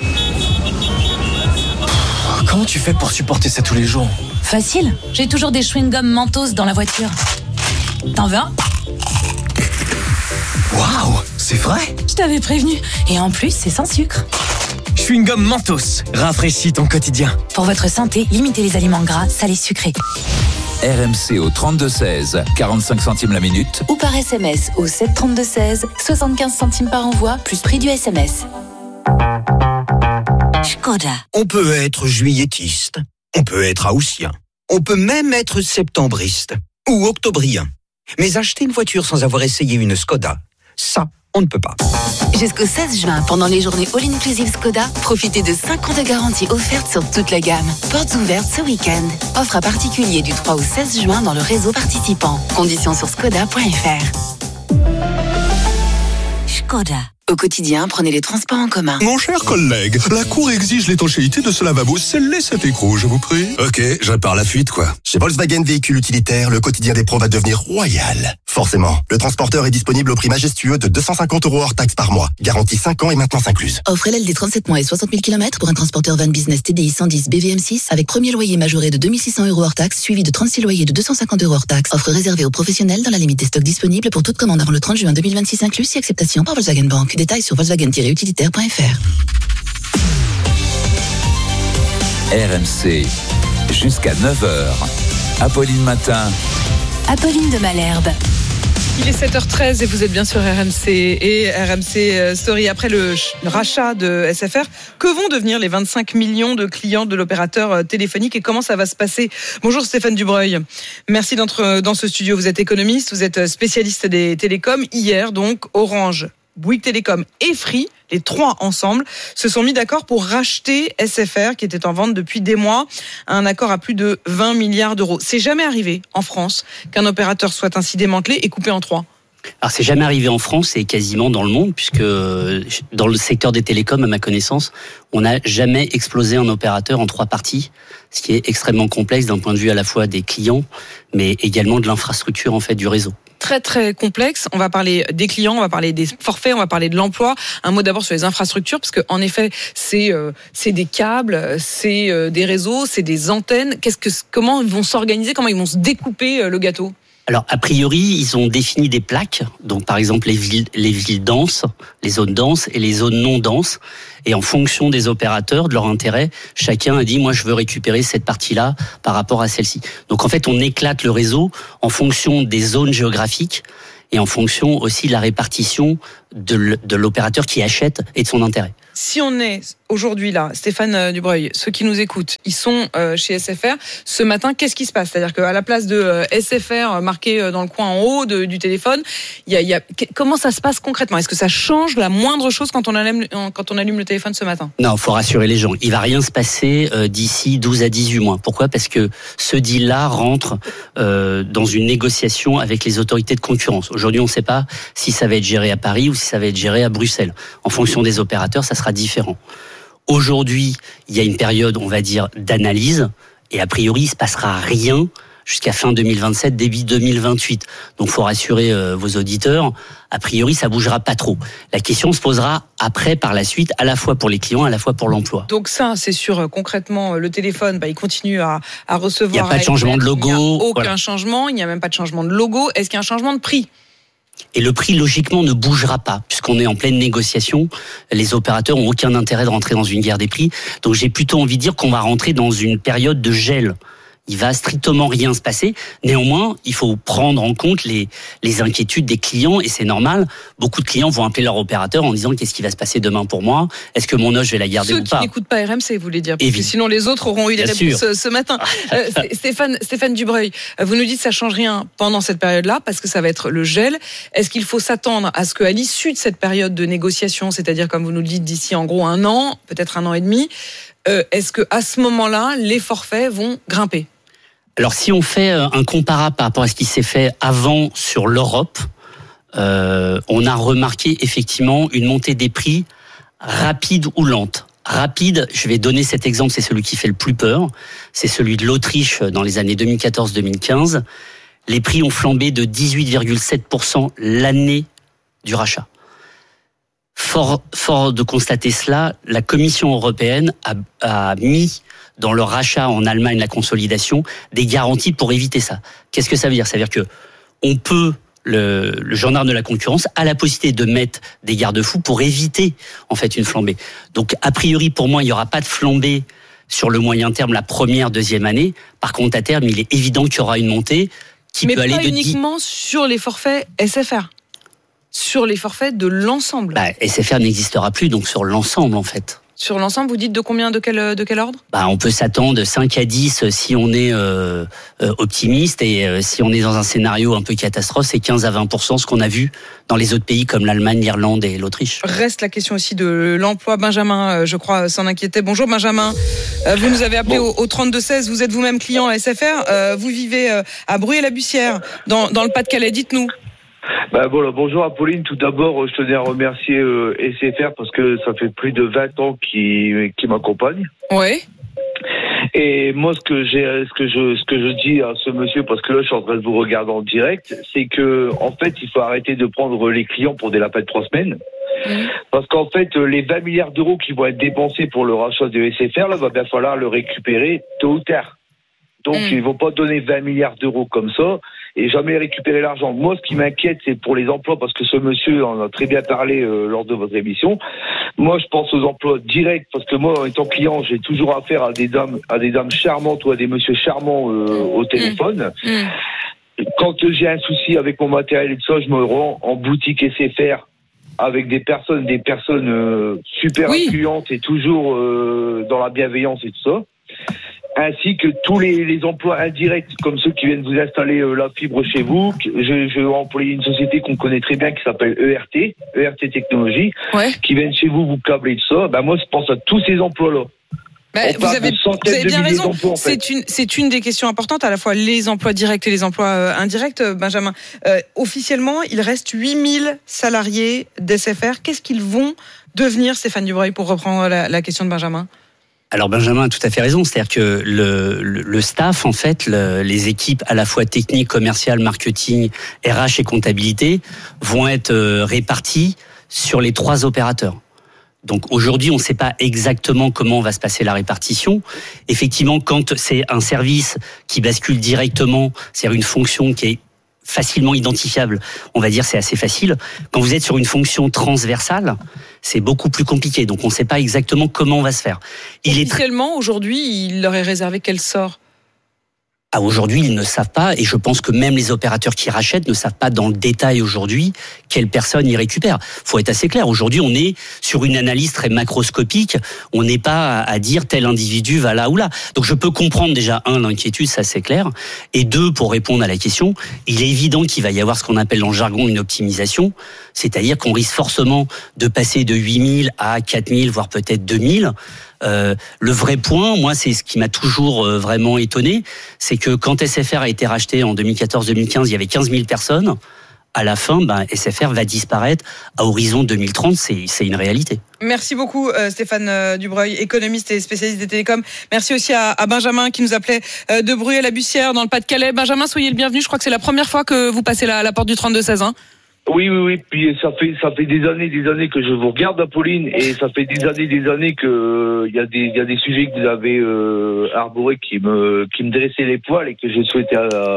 Comment tu fais pour supporter ça tous les jours ? Facile, j'ai toujours des chewing-gums Mentos dans la voiture. T'en veux un ? Waouh, c'est vrai ? Je t'avais prévenu. Et en plus, c'est sans sucre. Chewing-gum Mentos, rafraîchis ton quotidien. Pour votre santé, limitez les aliments gras, salés, sucrés. RMC au 32 16, 45 centimes la minute. Ou par SMS au 7 32 16, 75 centimes par envoi, plus prix du SMS. Skoda. On peut être juillettiste, on peut être haussien, on peut même être septembriste ou octobrien. Mais acheter une voiture sans avoir essayé une Skoda, ça, on ne peut pas. Jusqu'au 16 juin, pendant les journées All-Inclusive Skoda, profitez de 5 ans de garantie offerte sur toute la gamme. Portes ouvertes ce week-end. Offre à particulier du 3 au 16 juin dans le réseau participant. Conditions sur skoda.fr. Skoda. Au quotidien, prenez les transports en commun. Mon cher collègue, la Cour exige l'étanchéité de ce lavabo. Scellez cet écrou, je vous prie. Ok, je pars la fuite, quoi. Chez Volkswagen Véhicules Utilitaires, le quotidien des pros va devenir royal. Forcément, le transporteur est disponible au prix majestueux de 250 € hors taxe par mois. Garantie 5 ans et maintenance incluse. Offre LLD 37 mois et 60 000 km pour un transporteur van business TDI 110 BVM6 avec premier loyer majoré de 2600 € hors taxe, suivi de 36 loyers de 250 € hors taxe. Offre réservée aux professionnels dans la limite des stocks disponibles pour toute commande avant le 30 juin 2026 inclus, si acceptation par Volkswagen Bank. Détails sur Volkswagen-utilitaire.fr. RMC jusqu'à 9h. Apolline Matin. Apolline de Malherbe. Il est 7h13 et vous êtes bien sur RMC et RMC Story. Après le rachat de SFR, que vont devenir les 25 millions de clients de l'opérateur téléphonique et comment ça va se passer ? Bonjour Stéphane Dubreuil. Merci d'être dans ce studio. Vous êtes économiste, vous êtes spécialiste des télécoms. Hier, donc, Orange, Bouygues Télécom et Free, les trois ensemble, se sont mis d'accord pour racheter SFR qui était en vente depuis des mois. Un accord à plus de 20 milliards d'euros. C'est jamais arrivé en France qu'un opérateur soit ainsi démantelé et coupé en trois. Alors c'est jamais arrivé en France et quasiment dans le monde, puisque dans le secteur des télécoms, à ma connaissance, on n'a jamais explosé un opérateur en 3 parties, ce qui est extrêmement complexe d'un point de vue à la fois des clients, mais également de l'infrastructure en fait du réseau. Très très complexe. On va parler des clients, on va parler des forfaits, on va parler de l'emploi. Un mot d'abord sur les infrastructures, parce que en effet, c'est des câbles, c'est des réseaux, c'est des antennes. Comment ils vont s'organiser, comment ils vont se découper le gâteau ? Alors, a priori, ils ont défini des plaques, donc par exemple les villes denses, les zones denses et les zones non denses. Et en fonction des opérateurs, de leur intérêt, chacun a dit, moi je veux récupérer cette partie-là par rapport à celle-ci. Donc en fait, on éclate le réseau en fonction des zones géographiques et en fonction aussi de la répartition de l'opérateur qui achète et de son intérêt. Si on est aujourd'hui là, Stéphane Dubreuil, ceux qui nous écoutent, ils sont chez SFR. Ce matin, qu'est-ce qui se passe ? C'est-à-dire qu'à la place de SFR marqué dans le coin en haut du téléphone, comment ça se passe concrètement ? Est-ce que ça change la moindre chose quand on allume le téléphone ce matin ? Non, il faut rassurer les gens. Il va rien se passer d'ici 12 à 18 mois. Pourquoi ? Parce que ce deal-là rentre dans une négociation avec les autorités de concurrence. Aujourd'hui, on ne sait pas si ça va être géré à Paris ou si ça va être géré à Bruxelles. En fonction des opérateurs, ça sera différent. Aujourd'hui, il y a une période, on va dire, d'analyse, et a priori, il ne se passera rien jusqu'à fin 2027, début 2028. Donc, il faut rassurer vos auditeurs. A priori, ça ne bougera pas trop. La question se posera après, par la suite, à la fois pour les clients, à la fois pour l'emploi. Donc ça, c'est sûr, concrètement, le téléphone, il continue à recevoir... Il n'y a pas de changement de logo. Il n'y a aucun changement, il n'y a même pas de changement de logo. Est-ce qu'il y a un changement de prix ? Et le prix, logiquement, ne bougera pas, puisqu'on est en pleine négociation. Les opérateurs n'ont aucun intérêt de rentrer dans une guerre des prix. Donc j'ai plutôt envie de dire qu'on va rentrer dans une période de gel. Il va strictement rien se passer. Néanmoins, il faut prendre en compte les inquiétudes des clients, et c'est normal. Beaucoup de clients vont appeler leur opérateur en disant qu'est-ce qui va se passer demain pour moi ? Est-ce que mon os, je vais la garder ou pas ? Ceux qui n'écoutent pas RMC, vous voulez dire, parce que sinon les autres auront eu les réponses ce matin. Stéphane Dubreuil, vous nous dites que ça change rien pendant cette période-là, parce que ça va être le gel. Est-ce qu'il faut s'attendre à ce qu'à l'issue de cette période de négociation, c'est-à-dire comme vous nous le dites d'ici en gros 1 an, peut-être 1 an et demi, est-ce qu'à ce moment-là, les forfaits vont grimper ? Alors si on fait un comparable par rapport à ce qui s'est fait avant sur l'Europe, on a remarqué effectivement une montée des prix rapide ou lente. Rapide, je vais donner cet exemple, c'est celui qui fait le plus peur, c'est celui de l'Autriche dans les années 2014-2015. Les prix ont flambé de 18,7% l'année du rachat. Fort de constater cela, la Commission européenne a mis dans le rachat en Allemagne, la consolidation, des garanties pour éviter ça. Qu'est-ce que ça veut dire ? Ça veut dire que on peut, le gendarme de la concurrence a la possibilité de mettre des garde-fous pour éviter en fait une flambée. Donc a priori pour moi il n'y aura pas de flambée sur le moyen terme, la première, deuxième année. Par contre à terme il est évident qu'il y aura une montée qui peut aller de 10. Mais pas uniquement sur les forfaits SFR. Sur les forfaits de l'ensemble. SFR n'existera plus, donc sur l'ensemble en fait. Sur l'ensemble, vous dites de combien, de quel ordre ? On peut s'attendre de 5 à 10 si on est optimiste, et si on est dans un scénario un peu catastrophe, c'est 15 à 20%, ce qu'on a vu dans les autres pays comme l'Allemagne, l'Irlande et l'Autriche. Reste la question aussi de l'emploi. Benjamin, je crois, s'en inquiétait. Bonjour Benjamin, vous nous avez appelé au 32-16, vous êtes vous-même client à SFR, vous vivez à Bruyères-la-Bussière, dans le Pas-de-Calais, dites-nous. Bonjour Apolline. Tout d'abord, je tenais à remercier SFR parce que ça fait plus de 20 ans qu'ils m'accompagnent. Oui. Et moi, ce que je dis à ce monsieur, parce que là, je suis en train de vous regarder en direct, c'est que, en fait, il faut arrêter de prendre les clients pour des lapins de 3 semaines. Parce qu'en fait, les 20 milliards d'euros qui vont être dépensés pour le rachat de SFR, là, va bien falloir le récupérer tôt ou tard. Donc, ils vont pas donner 20 milliards d'euros comme ça et jamais récupérer l'argent. Moi, ce qui m'inquiète, c'est pour les emplois, parce que ce monsieur en a très bien parlé lors de votre émission. Moi, je pense aux emplois directs, parce que moi, en étant client, j'ai toujours affaire à des dames charmantes ou à des messieurs charmants au téléphone. Quand j'ai un souci avec mon matériel et tout ça, je me rends en boutique SFR avec des personnes super accueillantes et toujours dans la bienveillance et tout ça. Ainsi que tous les emplois indirects, comme ceux qui viennent vous installer la fibre chez vous. Je vais employer une société qu'on connaît très bien qui s'appelle ERT Technologies, qui viennent chez vous câbler et tout ça. Moi, je pense à tous ces emplois-là. Vous avez bien raison. C'est une des questions importantes, à la fois les emplois directs et les emplois indirects. Benjamin, officiellement, il reste 8000 salariés d'SFR. Qu'est-ce qu'ils vont devenir, Stéphane Dubreuil, pour reprendre la question de Benjamin? Alors Benjamin a tout à fait raison, c'est-à-dire que le staff, en fait, les équipes à la fois techniques, commerciales, marketing, RH et comptabilité vont être réparties sur les 3 opérateurs. Donc aujourd'hui, on ne sait pas exactement comment va se passer la répartition. Effectivement, quand c'est un service qui bascule directement, c'est-à-dire une fonction qui est facilement identifiable, on va dire c'est assez facile. Quand vous êtes sur une fonction transversale, c'est beaucoup plus compliqué. Donc on ne sait pas exactement comment on va se faire. Officiellement, aujourd'hui, il leur est réservé quel sort ? Aujourd'hui, ils ne savent pas, et je pense que même les opérateurs qui rachètent ne savent pas dans le détail aujourd'hui quelle personne ils récupèrent. Faut être assez clair. Aujourd'hui, on est sur une analyse très macroscopique. On n'est pas à dire tel individu va là ou là. Donc je peux comprendre déjà, l'inquiétude, ça c'est clair. Et 2, pour répondre à la question, il est évident qu'il va y avoir ce qu'on appelle dans le jargon une optimisation. C'est-à-dire qu'on risque forcément de passer de 8000 à 4000, voire peut-être 2000. Le vrai point, moi, c'est ce qui m'a toujours vraiment étonné, c'est que quand SFR a été racheté en 2014-2015, il y avait 15 000 personnes. À la fin, SFR va disparaître à horizon 2030, c'est une réalité. Merci beaucoup Stéphane Dubreuil, économiste et spécialiste des télécoms. Merci aussi à Benjamin qui nous appelait de Bruyères-la-Bussière dans le Pas-de-Calais. Benjamin, soyez le bienvenu, je crois que c'est la première fois que vous passez la porte du 32-16. Oui. Puis ça fait des années que je vous regarde, Apolline, et ça fait des années que il y a des sujets que vous avez arborés qui me dressaient les poils et que je souhaitais.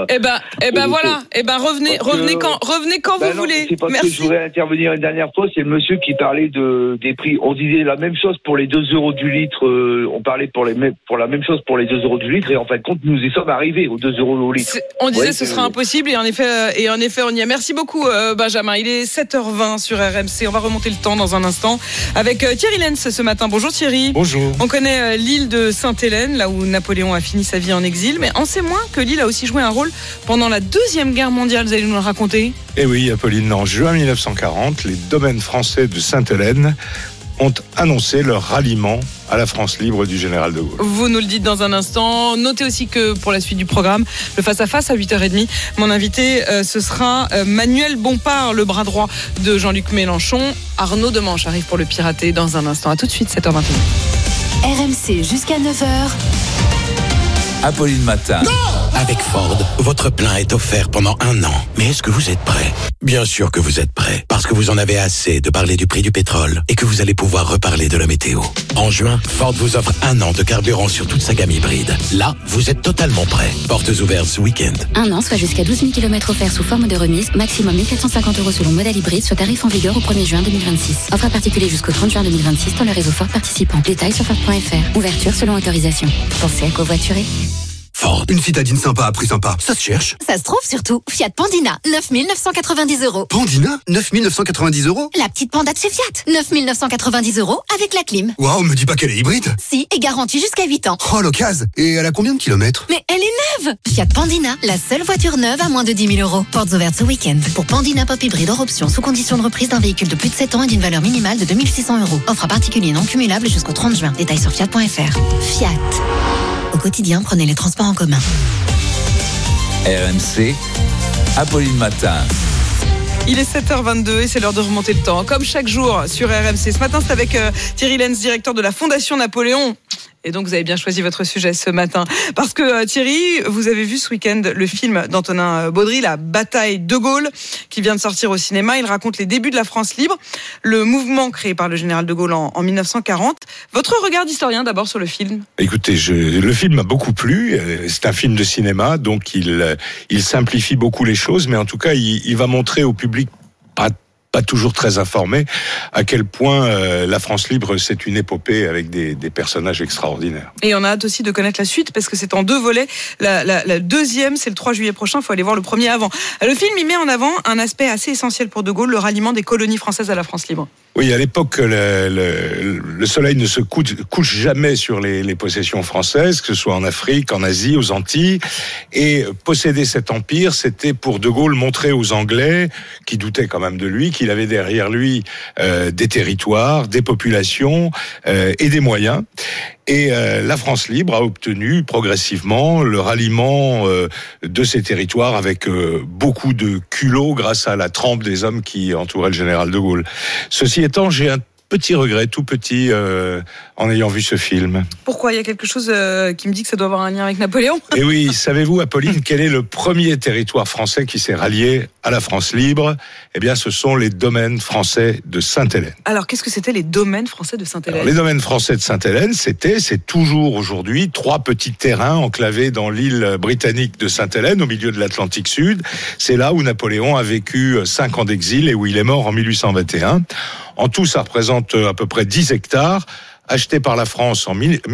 Revenez quand vous voulez. C'est parce Merci. que je voudrais intervenir une dernière fois. C'est le monsieur qui parlait des prix. On disait la même chose pour les 2 euros du litre. On parlait pour la même chose pour les 2 euros du litre, et en fin de compte, nous y sommes arrivés aux 2 euros au litre. On disait ce sera impossible, et en effet, on y est. Merci beaucoup, Benjamin. Il est 7h20 sur RMC. On va remonter le temps dans un instant avec Thierry Lenz ce matin. Bonjour Thierry. Bonjour. On connaît l'île de Sainte-Hélène, là où Napoléon a fini sa vie en exil, mais on sait moins que l'île a aussi joué un rôle pendant la Deuxième Guerre mondiale. Vous allez nous le raconter ? Eh oui, Apolline, en juin 1940, les domaines français de Sainte-Hélène ont annoncé leur ralliement à la France libre du général de Gaulle. Vous nous le dites dans un instant. Notez aussi que pour la suite du programme, le face-à-face à 8h30, mon invité, ce sera Manuel Bompard, le bras droit de Jean-Luc Mélenchon. Arnaud Demanche arrive pour le pirater dans un instant. À tout de suite, 7h21. RMC jusqu'à 9h. Apolline Matin. Avec Ford, votre plein est offert pendant 1 an. Mais est-ce que vous êtes prêt ? Bien sûr que vous êtes prêt, parce que vous en avez assez de parler du prix du pétrole et que vous allez pouvoir reparler de la météo. En juin, Ford vous offre 1 an de carburant sur toute sa gamme hybride. Là, vous êtes totalement prêt. Portes ouvertes ce week-end. 1 an, soit jusqu'à 12 000 km offerts sous forme de remise, maximum 1 450 € selon modèle hybride, soit tarif en vigueur au 1er juin 2026. Offre à particulier jusqu'au 30 juin 2026 dans le réseau Ford participant. Détails sur Ford.fr. Ouverture selon autorisation. Pensez à covoiturer. Ford, une citadine sympa à prix sympa, ça se cherche. Ça se trouve surtout. Fiat Pandina, 9 990 €. Pandina, 9 990 €. La petite Panda de chez Fiat, 9 990 € avec la clim. Waouh, me dis pas qu'elle est hybride. Si, et garantie jusqu'à 8 ans. Oh, l'occasion. Et elle a combien de kilomètres? Mais elle est neuve. Fiat Pandina, la seule voiture neuve à moins de 10 000 €. Portes ouvertes ce week-end. Pour Pandina Pop hybride hors option, sous condition de reprise d'un véhicule de plus de 7 ans et d'une valeur minimale de 2 600 €. Offre à particulier non cumulable jusqu'au 30 juin. Détails sur Fiat.fr. Fiat. Au quotidien, prenez les transports en commun. RMC, Apolline Matin. Il est 7h22 et c'est l'heure de remonter le temps. Comme chaque jour sur RMC. Ce matin, c'est avec Thierry Lenz, directeur de la Fondation Napoléon. Et donc, vous avez bien choisi votre sujet ce matin. Parce que Thierry, vous avez vu ce week-end le film d'Antonin Baudry, La bataille de Gaulle, qui vient de sortir au cinéma. Il raconte les débuts de la France libre, le mouvement créé par le général de Gaulle en 1940. Votre regard d'historien d'abord sur le film? Écoutez, le film m'a beaucoup plu. C'est un film de cinéma, donc il simplifie beaucoup les choses, mais en tout cas, il va montrer au public pas toujours très informé, à quel point la France libre, c'est une épopée avec des personnages extraordinaires. Et on a hâte aussi de connaître la suite, parce que c'est en 2 volets. La deuxième, c'est le 3 juillet prochain, il faut aller voir le premier avant. Le film, il met en avant un aspect assez essentiel pour De Gaulle, le ralliement des colonies françaises à la France libre. Oui, à l'époque, le soleil ne se couche jamais sur les possessions françaises, que ce soit en Afrique, en Asie, aux Antilles. Et posséder cet empire, c'était pour De Gaulle montrer aux Anglais, qui doutaient quand même de lui, qu'il qu'il avait derrière lui des territoires, des populations et des moyens. Et la France libre a obtenu progressivement le ralliement de ces territoires avec beaucoup de culot grâce à la trempe des hommes qui entouraient le général de Gaulle. Ceci étant, j'ai un petit regret, tout petit, en ayant vu ce film. Pourquoi ? Il y a quelque chose qui me dit que ça doit avoir un lien avec Napoléon. Et oui, savez-vous, Apolline, quel est le premier territoire français qui s'est rallié à la France libre ? Eh bien, ce sont les domaines français de Sainte-Hélène. Alors, qu'est-ce que c'était les domaines français de Sainte-Hélène ? Alors, les domaines français de Sainte-Hélène, c'est toujours aujourd'hui 3 petits terrains enclavés dans l'île britannique de Sainte-Hélène, au milieu de l'Atlantique Sud. C'est là où Napoléon a vécu 5 ans d'exil et où il est mort en 1821. En tout, ça représente à peu près 10 hectares, achetés par la France en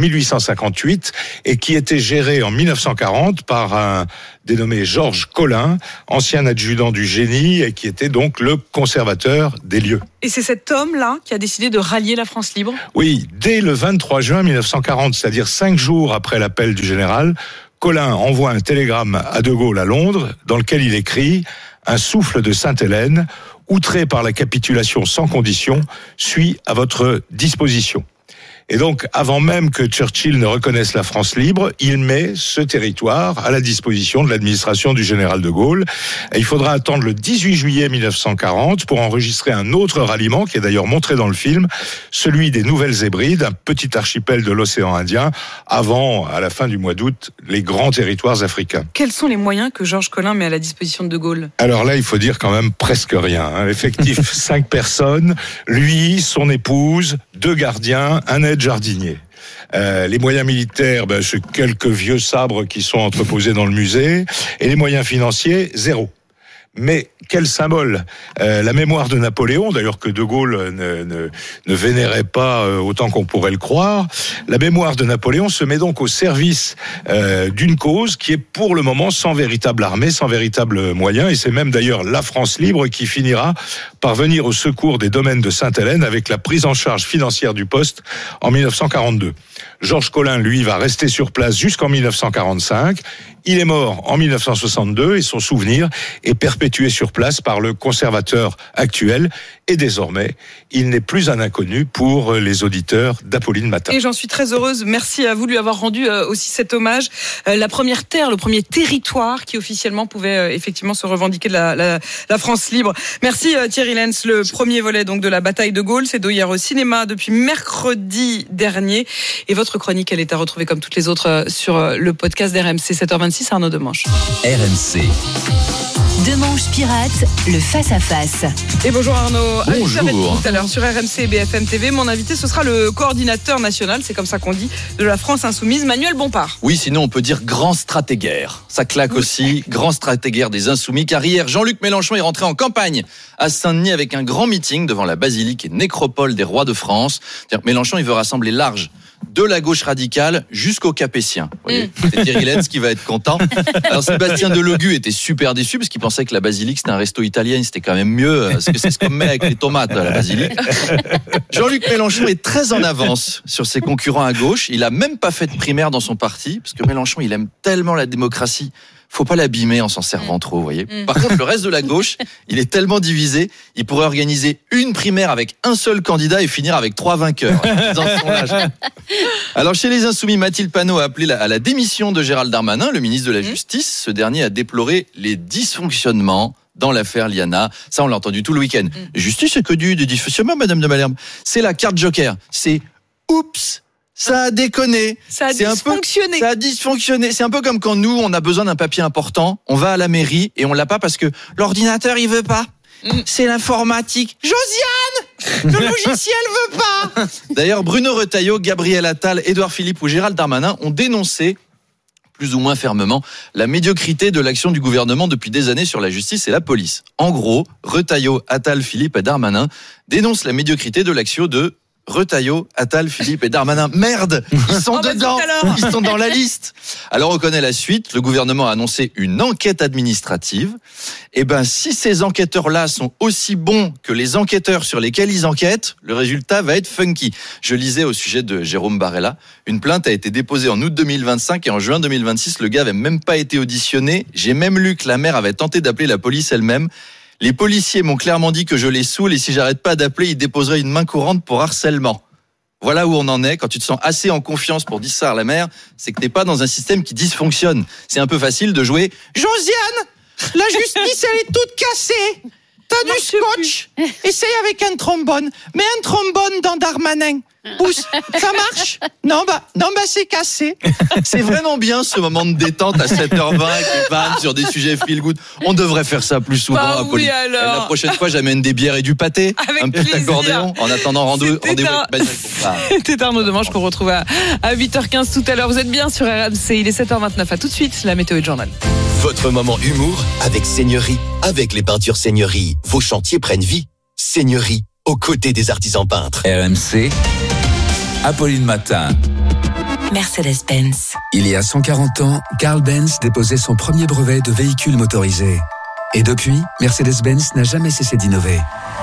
1858 et qui étaient gérés en 1940 par un dénommé Georges Colin, ancien adjudant du génie et qui était donc le conservateur des lieux. Et c'est cet homme-là qui a décidé de rallier la France libre ? Oui, dès le 23 juin 1940, c'est-à-dire 5 jours après l'appel du général, Colin envoie un télégramme à De Gaulle à Londres dans lequel il écrit « Un souffle de Sainte-Hélène, outré par la capitulation sans condition, suis à votre disposition ». Et donc, avant même que Churchill ne reconnaisse la France libre, il met ce territoire à la disposition de l'administration du général de Gaulle. Et il faudra attendre le 18 juillet 1940 pour enregistrer un autre ralliement, qui est d'ailleurs montré dans le film, celui des Nouvelles-Hébrides, un petit archipel de l'océan Indien, avant, à la fin du mois d'août, les grands territoires africains. Quels sont les moyens que Georges Colin met à la disposition de De Gaulle ? Alors là, il faut dire quand même presque rien. Effectif 5 personnes, lui, son épouse, 2 gardiens, un aide-jardinier. Les moyens militaires, c'est quelques vieux sabres qui sont entreposés dans le musée. Et les moyens financiers, 0. Mais quel symbole, la mémoire de Napoléon, d'ailleurs que De Gaulle ne vénérait pas autant qu'on pourrait le croire, la mémoire de Napoléon se met donc au service d'une cause qui est pour le moment sans véritable armée, sans véritable moyen, et c'est même d'ailleurs la France libre qui finira par venir au secours des domaines de Sainte-Hélène avec la prise en charge financière du poste en 1942. Georges Colin, lui, va rester sur place jusqu'en 1945. Il est mort en 1962 et son souvenir est perpétué sur place par le conservateur actuel. Et désormais, il n'est plus un inconnu pour les auditeurs d'Apolline Matin. Et j'en suis très heureuse. Merci à vous de lui avoir rendu aussi cet hommage. La première terre, le premier territoire qui officiellement pouvait effectivement se revendiquer de la France libre. Merci Thierry Lenz. Le premier volet donc de la bataille de Gaulle, c'est d'hier au cinéma depuis mercredi dernier. Et votre chronique, elle est à retrouver comme toutes les autres sur le podcast d'RMC 7h26. Arnaud Demanche. RMC. Demanche pirate, le face-à-face. Et bonjour Arnaud. Bonjour. Tout à l'heure sur RMC et BFM TV, mon invité, ce sera le coordinateur national, c'est comme ça qu'on dit, de la France Insoumise, Manuel Bompard. Oui, sinon on peut dire grand stratégaire. Ça claque aussi, grand stratégaire des Insoumis, car hier, Jean-Luc Mélenchon est rentré en campagne à Saint-Denis avec un grand meeting devant la basilique et nécropole des rois de France. C'est-à-dire, Mélenchon, il veut rassembler large, de la gauche radicale jusqu'aux Capétiens. C'est Thierry Lenz qui va être content. Alors Sébastien Delogu était super déçu parce qu'il pensait que la basilique c'était un resto italien, c'était quand même mieux parce que c'est ce qu'on met avec les tomates à la basilique. Jean-Luc Mélenchon est très en avance sur ses concurrents à gauche. Il a même pas fait de primaire dans son parti parce que Mélenchon il aime tellement la démocratie. Faut pas l'abîmer en s'en servant trop, vous voyez. Par contre, le reste de la gauche, il est tellement divisé, il pourrait organiser une primaire avec un seul candidat et finir avec 3 vainqueurs. Dans le sondage. Alors, chez les Insoumis, Mathilde Panot a appelé à la démission de Gérald Darmanin, le ministre de la Justice. Ce dernier a déploré les dysfonctionnements dans l'affaire Liana. Ça, on l'a entendu tout le week-end. Justice, c'est que du dysfonctionnement, Madame de Malherbe. C'est la carte joker. C'est oups. Ça a déconné. Ça a dysfonctionné. Ça a dysfonctionné. C'est un peu comme quand nous, on a besoin d'un papier important, on va à la mairie et on l'a pas parce que l'ordinateur, il veut pas. C'est l'informatique. Josiane, le logiciel veut pas. D'ailleurs, Bruno Retailleau, Gabriel Attal, Édouard Philippe ou Gérald Darmanin ont dénoncé plus ou moins fermement la médiocrité de l'action du gouvernement depuis des années sur la justice et la police. En gros, Retailleau, Attal, Philippe et Darmanin dénoncent la médiocrité de l'action de Retailleau, Attal, Philippe et Darmanin. Merde, ils sont dedans, ils sont dans la liste. Alors on connaît la suite, le gouvernement a annoncé une enquête administrative. Et si ces enquêteurs-là sont aussi bons que les enquêteurs sur lesquels ils enquêtent, le résultat va être funky. Je lisais au sujet de Jérôme Barella, une plainte a été déposée en août 2025 et en juin 2026, le gars avait même pas été auditionné. J'ai même lu que la mère avait tenté d'appeler la police elle-même. Les policiers m'ont clairement dit que je les saoule et si j'arrête pas d'appeler, ils déposeraient une main courante pour harcèlement. Voilà où on en est. Quand tu te sens assez en confiance pour dire ça à la mère, c'est que t'es pas dans un système qui dysfonctionne. C'est un peu facile de jouer « Josiane, la justice, elle est toute cassée. T'as du scotch. Essaye avec un trombone. Mets un trombone dans Darmanin. Pousse. Ça marche? Non, c'est cassé. » C'est vraiment bien ce moment de détente à 7h20 avec les vannes sur des sujets feel good. On devrait faire ça plus souvent. Oui, alors. La prochaine fois, j'amène des bières et du pâté. Avec un petit plaisir. accordéon. En attendant, rendez-vous avec Manuel Bompard. C'était Arnaud Demange qu'on retrouve à 8h15 tout à l'heure. Vous êtes bien sur RMC. Il est 7h29. À tout de suite, la météo et le journal. Votre moment humour avec Seigneurie. Avec les peintures Seigneurie, vos chantiers prennent vie. Seigneurie, aux côtés des artisans peintres. RMC, Apolline Matin. Mercedes-Benz. Il y a 140 ans, Carl Benz déposait son premier brevet de véhicule motorisé. Et depuis, Mercedes-Benz n'a jamais cessé d'innover.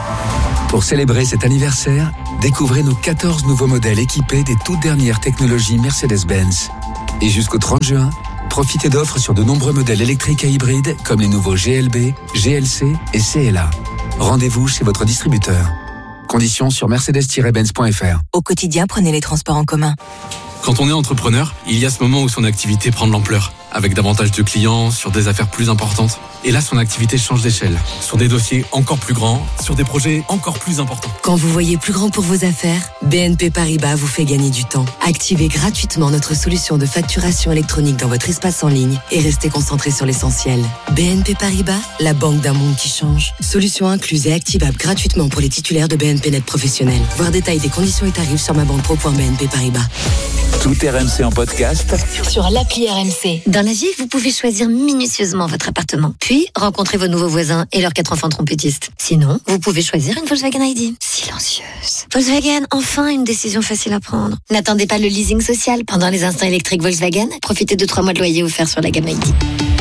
Pour célébrer cet anniversaire, découvrez nos 14 nouveaux modèles équipés des toutes dernières technologies Mercedes-Benz. Et jusqu'au 30 juin, profitez d'offres sur de nombreux modèles électriques et hybrides comme les nouveaux GLB, GLC et CLA. Rendez-vous chez votre distributeur. Conditions sur mercedes-benz.fr. Au quotidien, prenez les transports en commun. Quand on est entrepreneur, il y a ce moment où son activité prend de l'ampleur, avec davantage de clients, sur des affaires plus importantes. Et là, son activité change d'échelle, sur des dossiers encore plus grands, sur des projets encore plus importants. Quand vous voyez plus grand pour vos affaires, BNP Paribas vous fait gagner du temps. Activez gratuitement notre solution de facturation électronique dans votre espace en ligne et restez concentré sur l'essentiel. BNP Paribas, la banque d'un monde qui change. Solution incluse et activable gratuitement pour les titulaires de BNP Net professionnels. Voir détail des conditions et tarifs sur mabanque.pro.bnp Paribas. Tout RMC en podcast Sur l'appli RMC. Dans la vie, vous pouvez choisir minutieusement votre appartement. Puis, rencontrer vos nouveaux voisins et leurs 4 enfants trompettistes. Sinon, vous pouvez choisir une Volkswagen ID. Silencieuse. Volkswagen, enfin une décision facile à prendre. N'attendez pas le leasing social. Pendant les instants électriques Volkswagen, profitez de 3 mois de loyer offerts sur la gamme ID.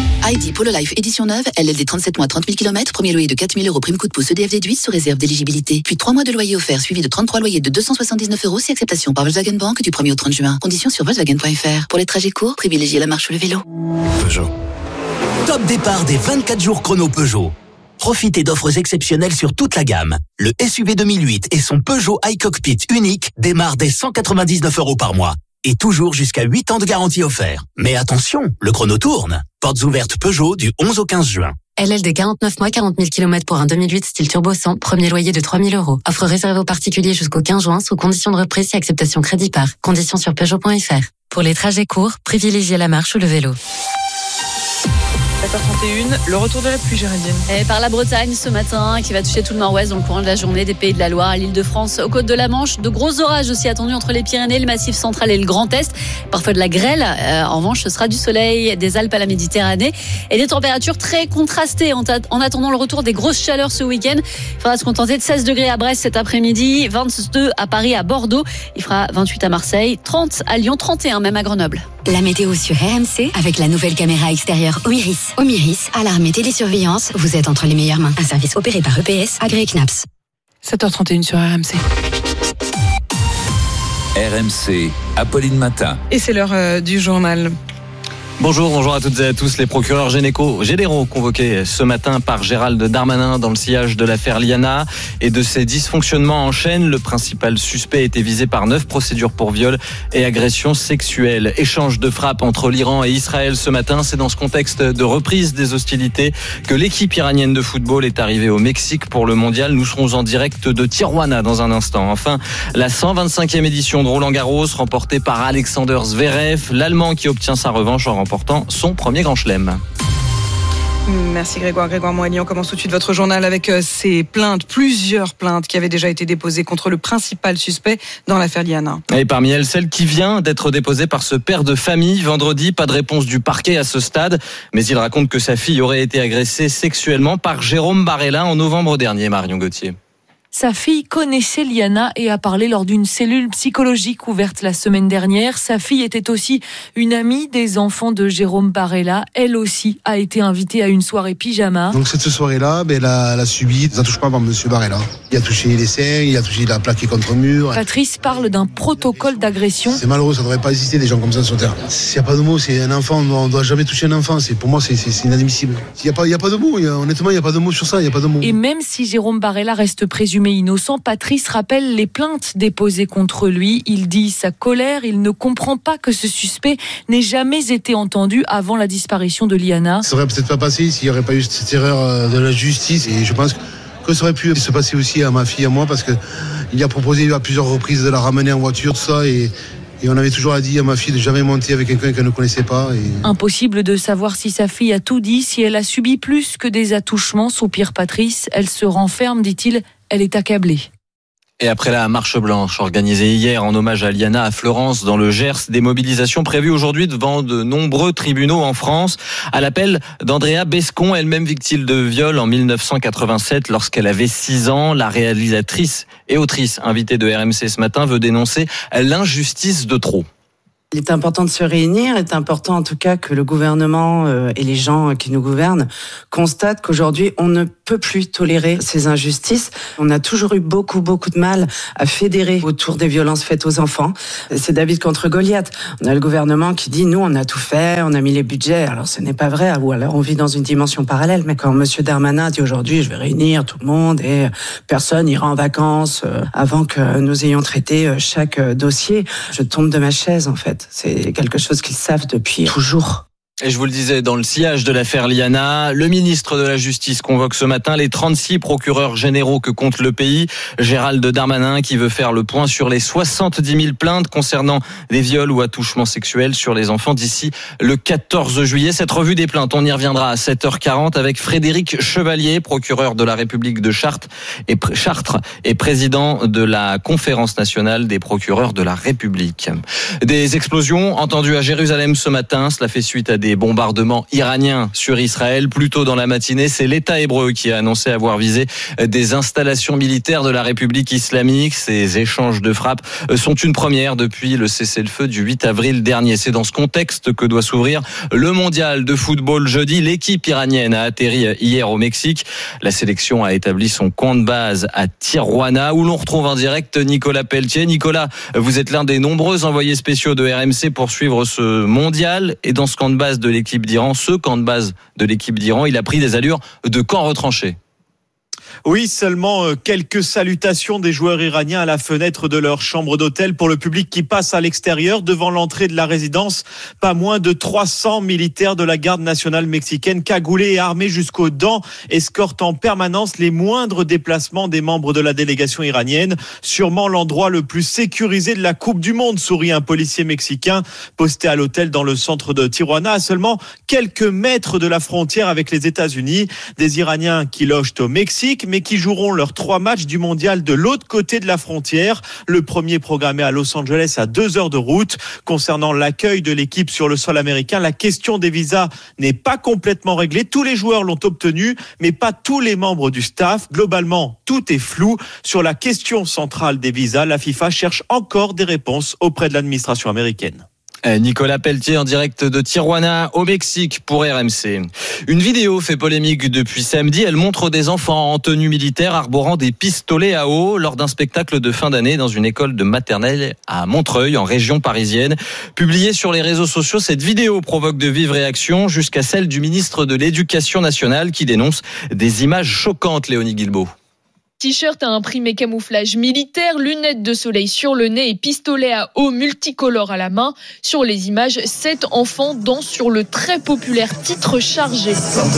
ID Polo Life édition neuve, LLD 37 mois 30 000 km, premier loyer de 4 000 €, prime coup de pouce EDF déduit sous réserve d'éligibilité. Puis 3 mois de loyer offert suivi de 33 loyers de 279 € si acceptation par Volkswagen Bank du 1er au 30 juin. Conditions sur Volkswagen.fr. Pour les trajets courts, privilégiez la marche ou le vélo. Peugeot. Top départ des 24 jours chrono Peugeot. Profitez d'offres exceptionnelles sur toute la gamme. Le SUV 2008 et son Peugeot iCockpit unique démarrent dès 199 € par mois. Et toujours jusqu'à 8 ans de garantie offert. Mais attention, le chrono tourne. Portes ouvertes Peugeot du 11 au 15 juin. LLD 49 mois, 40 000 km pour un 2008 style turbo 100, premier loyer de 3 000 €. Offre réservée aux particuliers jusqu'au 15 juin sous condition de reprise et acceptation crédit par. Conditions sur Peugeot.fr. Pour les trajets courts, privilégiez la marche ou le vélo. 7h31, le retour de la pluie, Géraldine. Et par la Bretagne ce matin, qui va toucher tout le nord-ouest dans le courant de la journée, des Pays de la Loire à l'Île-de-France, aux côtes de la Manche. De gros orages aussi attendus entre les Pyrénées, le Massif central et le Grand Est. Parfois de la grêle. En revanche, ce sera du soleil des Alpes à la Méditerranée. Et des températures très contrastées en attendant le retour des grosses chaleurs ce week-end. Il faudra se contenter de 16 degrés à Brest cet après-midi, 22 à Paris, à Bordeaux. Il fera 28 à Marseille, 30 à Lyon, 31 même à Grenoble. La météo sur RMC avec la nouvelle caméra extérieure Omiris. Omiris, alarme et télésurveillance, vous êtes entre les meilleures mains. Un service opéré par EPS, agréé CNAPS. 7h31 sur RMC. RMC, Apolline Matin. Et c'est l'heure du journal. Bonjour à toutes et à tous. Les procureurs généraux convoqués ce matin par Gérald Darmanin dans le sillage de l'affaire Liana et de ses dysfonctionnements en chaîne. Le principal suspect était visé par 9 procédures pour viol et agression sexuelle. Échange de frappes entre l'Iran et Israël ce matin. C'est dans ce contexte de reprise des hostilités que l'équipe iranienne de football est arrivée au Mexique pour le mondial. Nous serons en direct de Tijuana dans un instant. Enfin, la 125e édition de Roland-Garros remportée par Alexander Zverev, l'Allemand qui obtient sa revanche en remportant son premier grand chelem. Merci Grégoire Moigny. On commence tout de suite votre journal avec ces plaintes, plusieurs plaintes qui avaient déjà été déposées contre le principal suspect dans l'affaire Liana. Et parmi elles, celle qui vient d'être déposée par ce père de famille. Vendredi, pas de réponse du parquet à ce stade, mais il raconte que sa fille aurait été agressée sexuellement par Jérôme Barella en novembre dernier, Marion Gauthier. Sa fille connaissait Liana et a parlé lors d'une cellule psychologique ouverte la semaine dernière. Sa fille était aussi une amie des enfants de Jérôme Barella. Elle aussi a été invitée à une soirée pyjama. Donc cette soirée-là, elle a subi des attouchements par monsieur Barella. Il a touché les seins, il a plaqué contre le mur. Patrice parle d'un protocole d'agression. C'est malheureux, ça ne devrait pas exister des gens comme ça sur Terre. S'il n'y a pas de mots, c'est un enfant, on ne doit jamais toucher un enfant. Pour moi, c'est inadmissible. Il n'y a pas de mots, honnêtement, il n'y a pas de mots sur ça, il n'y a pas de mots. Et même si Jérôme Barella reste présumé innocent, Patrice rappelle les plaintes déposées contre lui. Il dit sa colère, il ne comprend pas que ce suspect n'ait jamais été entendu avant la disparition de Liana. Ça ne serait peut-être pas passé s'il n'y aurait pas eu cette erreur de la justice, et je pense que ça aurait pu se passer aussi à ma fille et à moi, parce qu'il a proposé à plusieurs reprises de la ramener en voiture, tout ça, et on avait toujours dit à ma fille de jamais monter avec quelqu'un qu'elle ne connaissait pas. Impossible de savoir si sa fille a tout dit, si elle a subi plus que des attouchements, soupire Patrice. Elle se renferme, dit-il, elle est accablée. Et après la marche blanche organisée hier en hommage à Liana à Florence dans le Gers, des mobilisations prévues aujourd'hui devant de nombreux tribunaux en France à l'appel d'Andrea Bescon, elle-même victime de viol en 1987 lorsqu'elle avait 6 ans. La réalisatrice et autrice invitée de RMC ce matin veut dénoncer l'injustice de trop. Il est important de se réunir, il est important en tout cas que le gouvernement et les gens qui nous gouvernent constatent qu'aujourd'hui on ne peut plus tolérer ces injustices. On a toujours eu beaucoup de mal à fédérer autour des violences faites aux enfants. C'est David contre Goliath. On a le gouvernement qui dit nous on a tout fait, on a mis les budgets. Alors ce n'est pas vrai, ou alors on vit dans une dimension parallèle. Mais quand monsieur Darmanin dit aujourd'hui je vais réunir tout le monde et personne n'ira en vacances avant que nous ayons traité chaque dossier, je tombe de ma chaise en fait. C'est quelque chose qu'ils savent depuis toujours. Et je vous le disais, dans le sillage de l'affaire Liana, le ministre de la Justice convoque ce matin les 36 procureurs généraux que compte le pays. Gérald Darmanin qui veut faire le point sur les 70 000 plaintes concernant des viols ou attouchements sexuels sur les enfants d'ici le 14 juillet. Cette revue des plaintes, on y reviendra à 7h40 avec Frédéric Chevalier, procureur de la République de Chartres et président de la Conférence nationale des procureurs de la République. Des explosions entendues à Jérusalem ce matin, cela fait suite à des bombardements iraniens sur Israël. Plus tôt dans la matinée, c'est l'État hébreu qui a annoncé avoir visé des installations militaires de la République islamique. Ces échanges de frappes sont une première depuis le cessez-le-feu du 8 avril dernier. C'est dans ce contexte que doit s'ouvrir le mondial de football jeudi. L'équipe iranienne a atterri hier au Mexique. La sélection a établi son camp de base à Tijuana où l'on retrouve en direct Nicolas Pelletier. Nicolas, vous êtes l'un des nombreux envoyés spéciaux de RMC pour suivre ce mondial, et dans ce camp de base de l'équipe d'Iran, il a pris des allures de camp retranché. Oui, seulement quelques salutations des joueurs iraniens à la fenêtre de leur chambre d'hôtel pour le public qui passe à l'extérieur devant l'entrée de la résidence. Pas moins de 300 militaires de la garde nationale mexicaine cagoulés et armés jusqu'aux dents escortent en permanence les moindres déplacements des membres de la délégation iranienne. Sûrement l'endroit le plus sécurisé de la Coupe du Monde, sourit un policier mexicain posté à l'hôtel dans le centre de Tijuana, à seulement quelques mètres de la frontière avec les États-Unis. Des Iraniens qui logent au Mexique, mais qui joueront leurs 3 matchs du mondial de l'autre côté de la frontière. Le premier programmé à Los Angeles à 2 heures de route. Concernant l'accueil de l'équipe sur le sol américain, la question des visas n'est pas complètement réglée. Tous les joueurs l'ont obtenu, mais pas tous les membres du staff. Globalement, tout est flou. Sur la question centrale des visas, la FIFA cherche encore des réponses auprès de l'administration américaine. Nicolas Pelletier en direct de Tijuana au Mexique pour RMC. Une vidéo fait polémique depuis samedi. Elle montre des enfants en tenue militaire arborant des pistolets à eau lors d'un spectacle de fin d'année dans une école de maternelle à Montreuil en région parisienne. Publiée sur les réseaux sociaux, cette vidéo provoque de vives réactions jusqu'à celle du ministre de l'Éducation nationale qui dénonce des images choquantes, Léonie Guilbault. T-shirt à imprimé camouflage militaire, lunettes de soleil sur le nez et pistolet à eau multicolore à la main. Sur les images, 7 enfants dansent sur le très populaire titre chargé.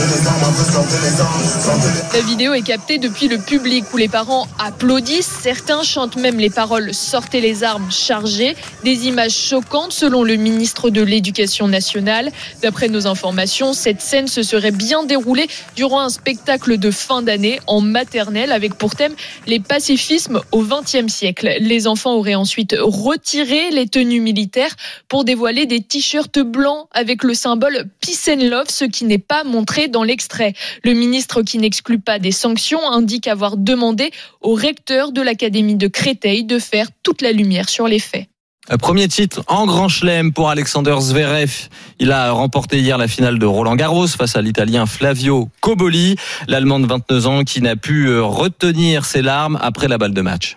La vidéo est captée depuis le public où les parents applaudissent. Certains chantent même les paroles « Sortez les armes chargées ». Des images choquantes selon le ministre de l'Éducation nationale. D'après nos informations, cette scène se serait bien déroulée durant un spectacle de fin d'année en maternelle avec pour pour thème les pacifismes au XXe siècle. Les enfants auraient ensuite retiré les tenues militaires pour dévoiler des t-shirts blancs avec le symbole Peace and Love, ce qui n'est pas montré dans l'extrait. Le ministre, qui n'exclut pas des sanctions, indique avoir demandé au recteur de l'Académie de Créteil de faire toute la lumière sur les faits. Premier titre en Grand Chelem pour Alexander Zverev. Il a remporté hier la finale de Roland-Garros face à l'Italien Flavio Cobolli, l'Allemand de 29 ans qui n'a pu retenir ses larmes après la balle de match.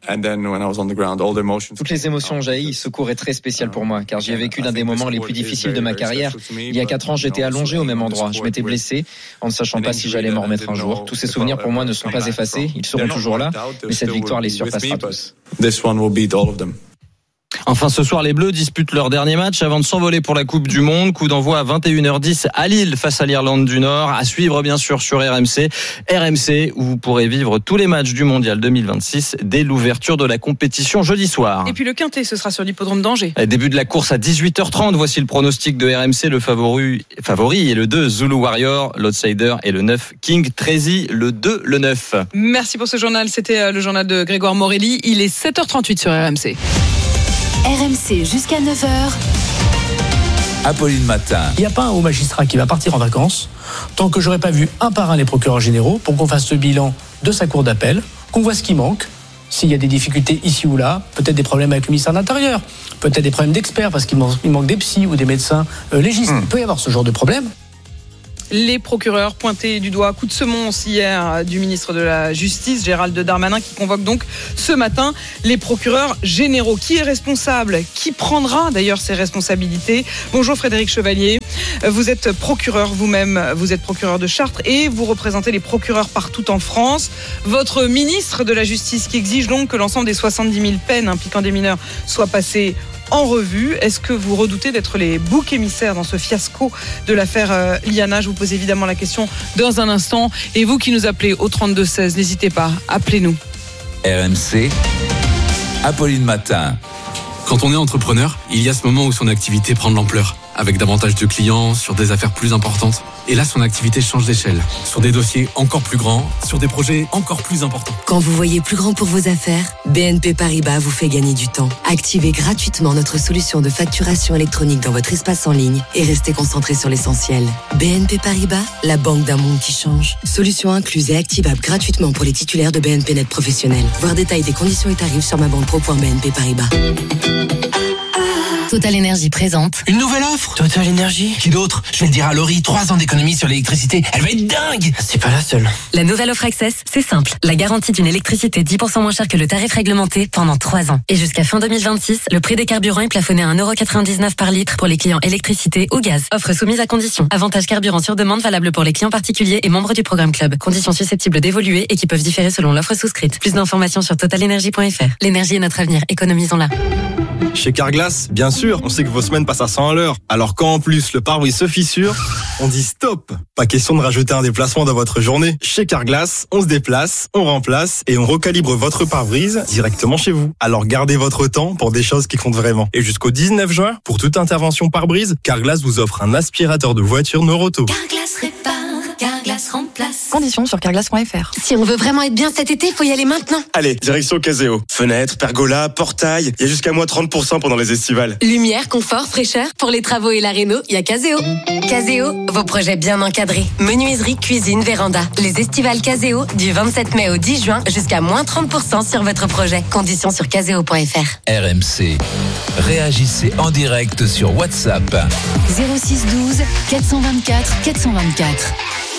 Toutes les émotions ont jailli. Ce cours est très spécial pour moi, car j'y ai vécu l'un des moments les plus difficiles de ma carrière. Il y a 4 ans, j'étais allongé au même endroit. Je m'étais blessé, en ne sachant pas si j'allais m'en remettre un jour. Tous ces souvenirs pour moi ne sont pas effacés. Ils seront toujours là, mais cette victoire les surpassera tous. Enfin, ce soir, les Bleus disputent leur dernier match avant de s'envoler pour la Coupe du Monde. Coup d'envoi à 21h10 à Lille face à l'Irlande du Nord. À suivre, bien sûr, sur RMC. RMC, où vous pourrez vivre tous les matchs du Mondial 2026 dès l'ouverture de la compétition jeudi soir. Et puis le quintet, ce sera sur l'hippodrome d'Angers. Début de la course à 18h30. Voici le pronostic de RMC. Le favori est le 2, Zulu Warrior. L'outsider est le 9, King Trazy. Le 2, le 9. Merci pour ce journal. C'était le journal de Grégoire Morelli. Il est 7h38 sur RMC. RMC jusqu'à 9h. Apolline Matin. Il n'y a pas un haut magistrat qui va partir en vacances tant que j'aurai pas vu un par un les procureurs généraux pour qu'on fasse le bilan de sa cour d'appel, qu'on voit ce qui manque, s'il y a des difficultés ici ou là, peut-être des problèmes avec le ministère de l'Intérieur, peut-être des problèmes d'experts parce qu'il manque des psys ou des médecins légistes. Il peut y avoir ce genre de problème. Les procureurs pointés du doigt, coup de semonce hier du ministre de la Justice, Gérald Darmanin, qui convoque donc ce matin les procureurs généraux. Qui est responsable ? Qui prendra d'ailleurs ses responsabilités ? Bonjour Frédéric Chevalier, vous êtes procureur vous-même, vous êtes procureur de Chartres et vous représentez les procureurs partout en France. Votre ministre de la Justice qui exige donc que l'ensemble des 70 000 peines impliquant des mineurs soient passées en revue. Est-ce que vous redoutez d'être les boucs émissaires dans ce fiasco de l'affaire Liana ? Je vous pose évidemment la question dans un instant. Et vous qui nous appelez au 32-16, n'hésitez pas, appelez-nous. RMC, Apolline Matin. Quand on est entrepreneur, il y a ce moment où son activité prend de l'ampleur, avec davantage de clients, sur des affaires plus importantes. Et là, son activité change d'échelle, sur des dossiers encore plus grands, sur des projets encore plus importants. Quand vous voyez plus grand pour vos affaires, BNP Paribas vous fait gagner du temps. Activez gratuitement notre solution de facturation électronique dans votre espace en ligne et restez concentré sur l'essentiel. BNP Paribas, la banque d'un monde qui change. Solution incluse et activable gratuitement pour les titulaires de BNP Net Professionnel. Voir détail des conditions et tarifs sur mabanpro.bnp Paribas. Total Énergie présente. Une nouvelle offre Total Énergie. Qui d'autre ? Je vais le dire à Laurie, 3 ans d'économie sur l'électricité. Elle va être dingue. C'est pas la seule. La nouvelle offre Access, c'est simple. La garantie d'une électricité 10% moins chère que le tarif réglementé pendant 3 ans. Et jusqu'à fin 2026, le prix des carburants est plafonné à 1,99€ par litre pour les clients électricité ou gaz. Offre soumise à conditions. Avantage carburant sur demande valable pour les clients particuliers et membres du programme Club. Conditions susceptibles d'évoluer et qui peuvent différer selon l'offre souscrite. Plus d'informations sur totalenergie.fr. L'énergie est notre avenir. Économisons-la. Chez Carglass, bien sûr, on sait que vos semaines passent à 100 à l'heure. Alors quand en plus le pare-brise se fissure, on dit stop. Pas question de rajouter un déplacement dans votre journée. Chez Carglass, on se déplace, on remplace et on recalibre votre pare-brise directement chez vous. Alors gardez votre temps pour des choses qui comptent vraiment. Et jusqu'au 19 juin, pour toute intervention pare-brise, Carglass vous offre un aspirateur de voiture Noroto. Carglass répare, Carglass remplace. Conditions sur carglass.fr. Si on veut vraiment être bien cet été, faut y aller maintenant. Allez, direction Caseo. Fenêtres, pergola, portail, il y a jusqu'à moins 30% pendant les estivales. Lumière, confort, fraîcheur. Pour les travaux et la réno, il y a Caseo. Caseo, vos projets bien encadrés. Menuiserie, cuisine, véranda. Les estivales Caseo, du 27 mai au 10 juin, jusqu'à moins 30% sur votre projet. Conditions sur caseo.fr. RMC. Réagissez en direct sur WhatsApp. 06 12 424 424.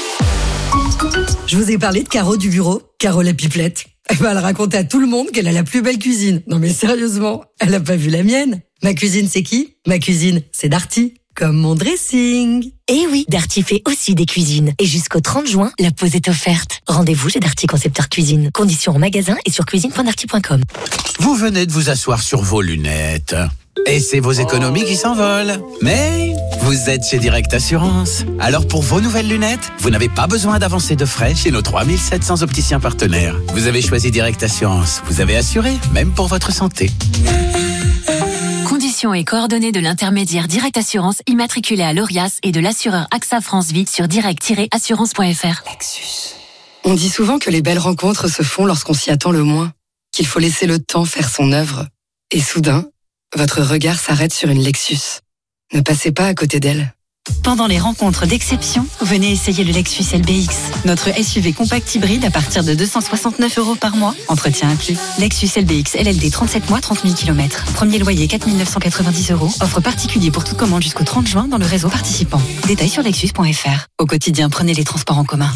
Je vous ai parlé de Caro du bureau, Caro la pipelette. Elle raconte à tout le monde qu'elle a la plus belle cuisine. Non mais sérieusement, elle a pas vu la mienne. Ma cuisine, c'est qui ? Ma cuisine, c'est Darty. Comme mon dressing. Eh oui, Darty fait aussi des cuisines. Et jusqu'au 30 juin, la pause est offerte. Rendez-vous chez Darty Concepteur Cuisine. Conditions en magasin et sur cuisine.darty.com. Vous venez de vous asseoir sur vos lunettes. Et c'est vos économies qui s'envolent. Mais vous êtes chez Direct Assurance. Alors pour vos nouvelles lunettes, vous n'avez pas besoin d'avancer de frais chez nos 3700 opticiens partenaires. Vous avez choisi Direct Assurance. Vous avez assuré, même pour votre santé. Conditions et coordonnées de l'intermédiaire Direct Assurance immatriculé à l'ORIAS et de l'assureur AXA France Vie sur direct-assurance.fr. Lexus. On dit souvent que les belles rencontres se font lorsqu'on s'y attend le moins, qu'il faut laisser le temps faire son œuvre. Et soudain, votre regard s'arrête sur une Lexus. Ne passez pas à côté d'elle. Pendant les rencontres d'exception, venez essayer le Lexus LBX. Notre SUV compact hybride à partir de 269 € par mois, entretien inclus. Lexus LBX LLD 37 mois, 30 000 km. Premier loyer 4 990 €. Offre particulier pour toute commande jusqu'au 30 juin dans le réseau participant. Détails sur lexus.fr. Au quotidien, prenez les transports en commun.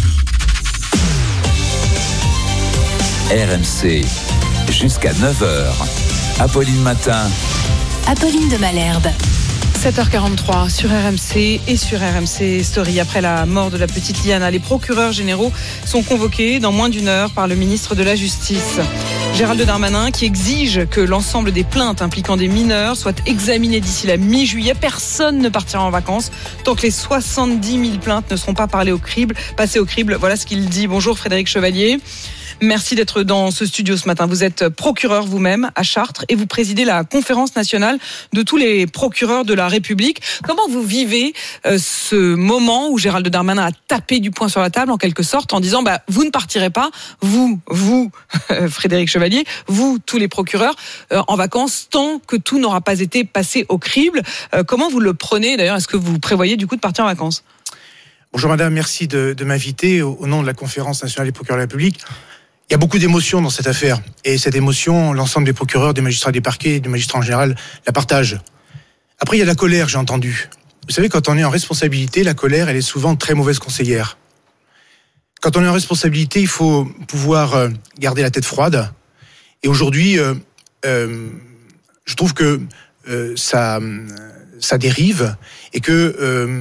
RMC, jusqu'à 9h. Apolline Matin. Apolline de Malherbe. 7h43 sur RMC et sur RMC Story. Après la mort de la petite Liana, les procureurs généraux sont convoqués dans moins d'une heure par le ministre de la Justice. Gérald Darmanin qui exige que l'ensemble des plaintes impliquant des mineurs soient examinées d'ici la mi-juillet. Personne ne partira en vacances tant que les 70 000 plaintes ne seront pas passées au crible. Voilà ce qu'il dit. Bonjour Frédéric Chevalier. Merci d'être dans ce studio ce matin. Vous êtes procureur vous-même à Chartres et vous présidez la conférence nationale de tous les procureurs de la République. Comment vous vivez ce moment où Gérald Darmanin a tapé du poing sur la table en quelque sorte en disant vous ne partirez pas, vous Frédéric Chevalier, vous tous les procureurs en vacances tant que tout n'aura pas été passé au crible. Comment vous le prenez d'ailleurs? Est-ce que vous prévoyez du coup de partir en vacances? Bonjour madame, merci de m'inviter au nom de la conférence nationale des procureurs de la République. Il y a beaucoup d'émotions dans cette affaire. Et cette émotion, l'ensemble des procureurs, des magistrats des parquets, des magistrats en général, la partagent. Après, il y a la colère, j'ai entendu. Vous savez, quand on est en responsabilité, la colère, elle est souvent très mauvaise conseillère. Quand on est en responsabilité, il faut pouvoir garder la tête froide. Et aujourd'hui, je trouve que ça dérive et que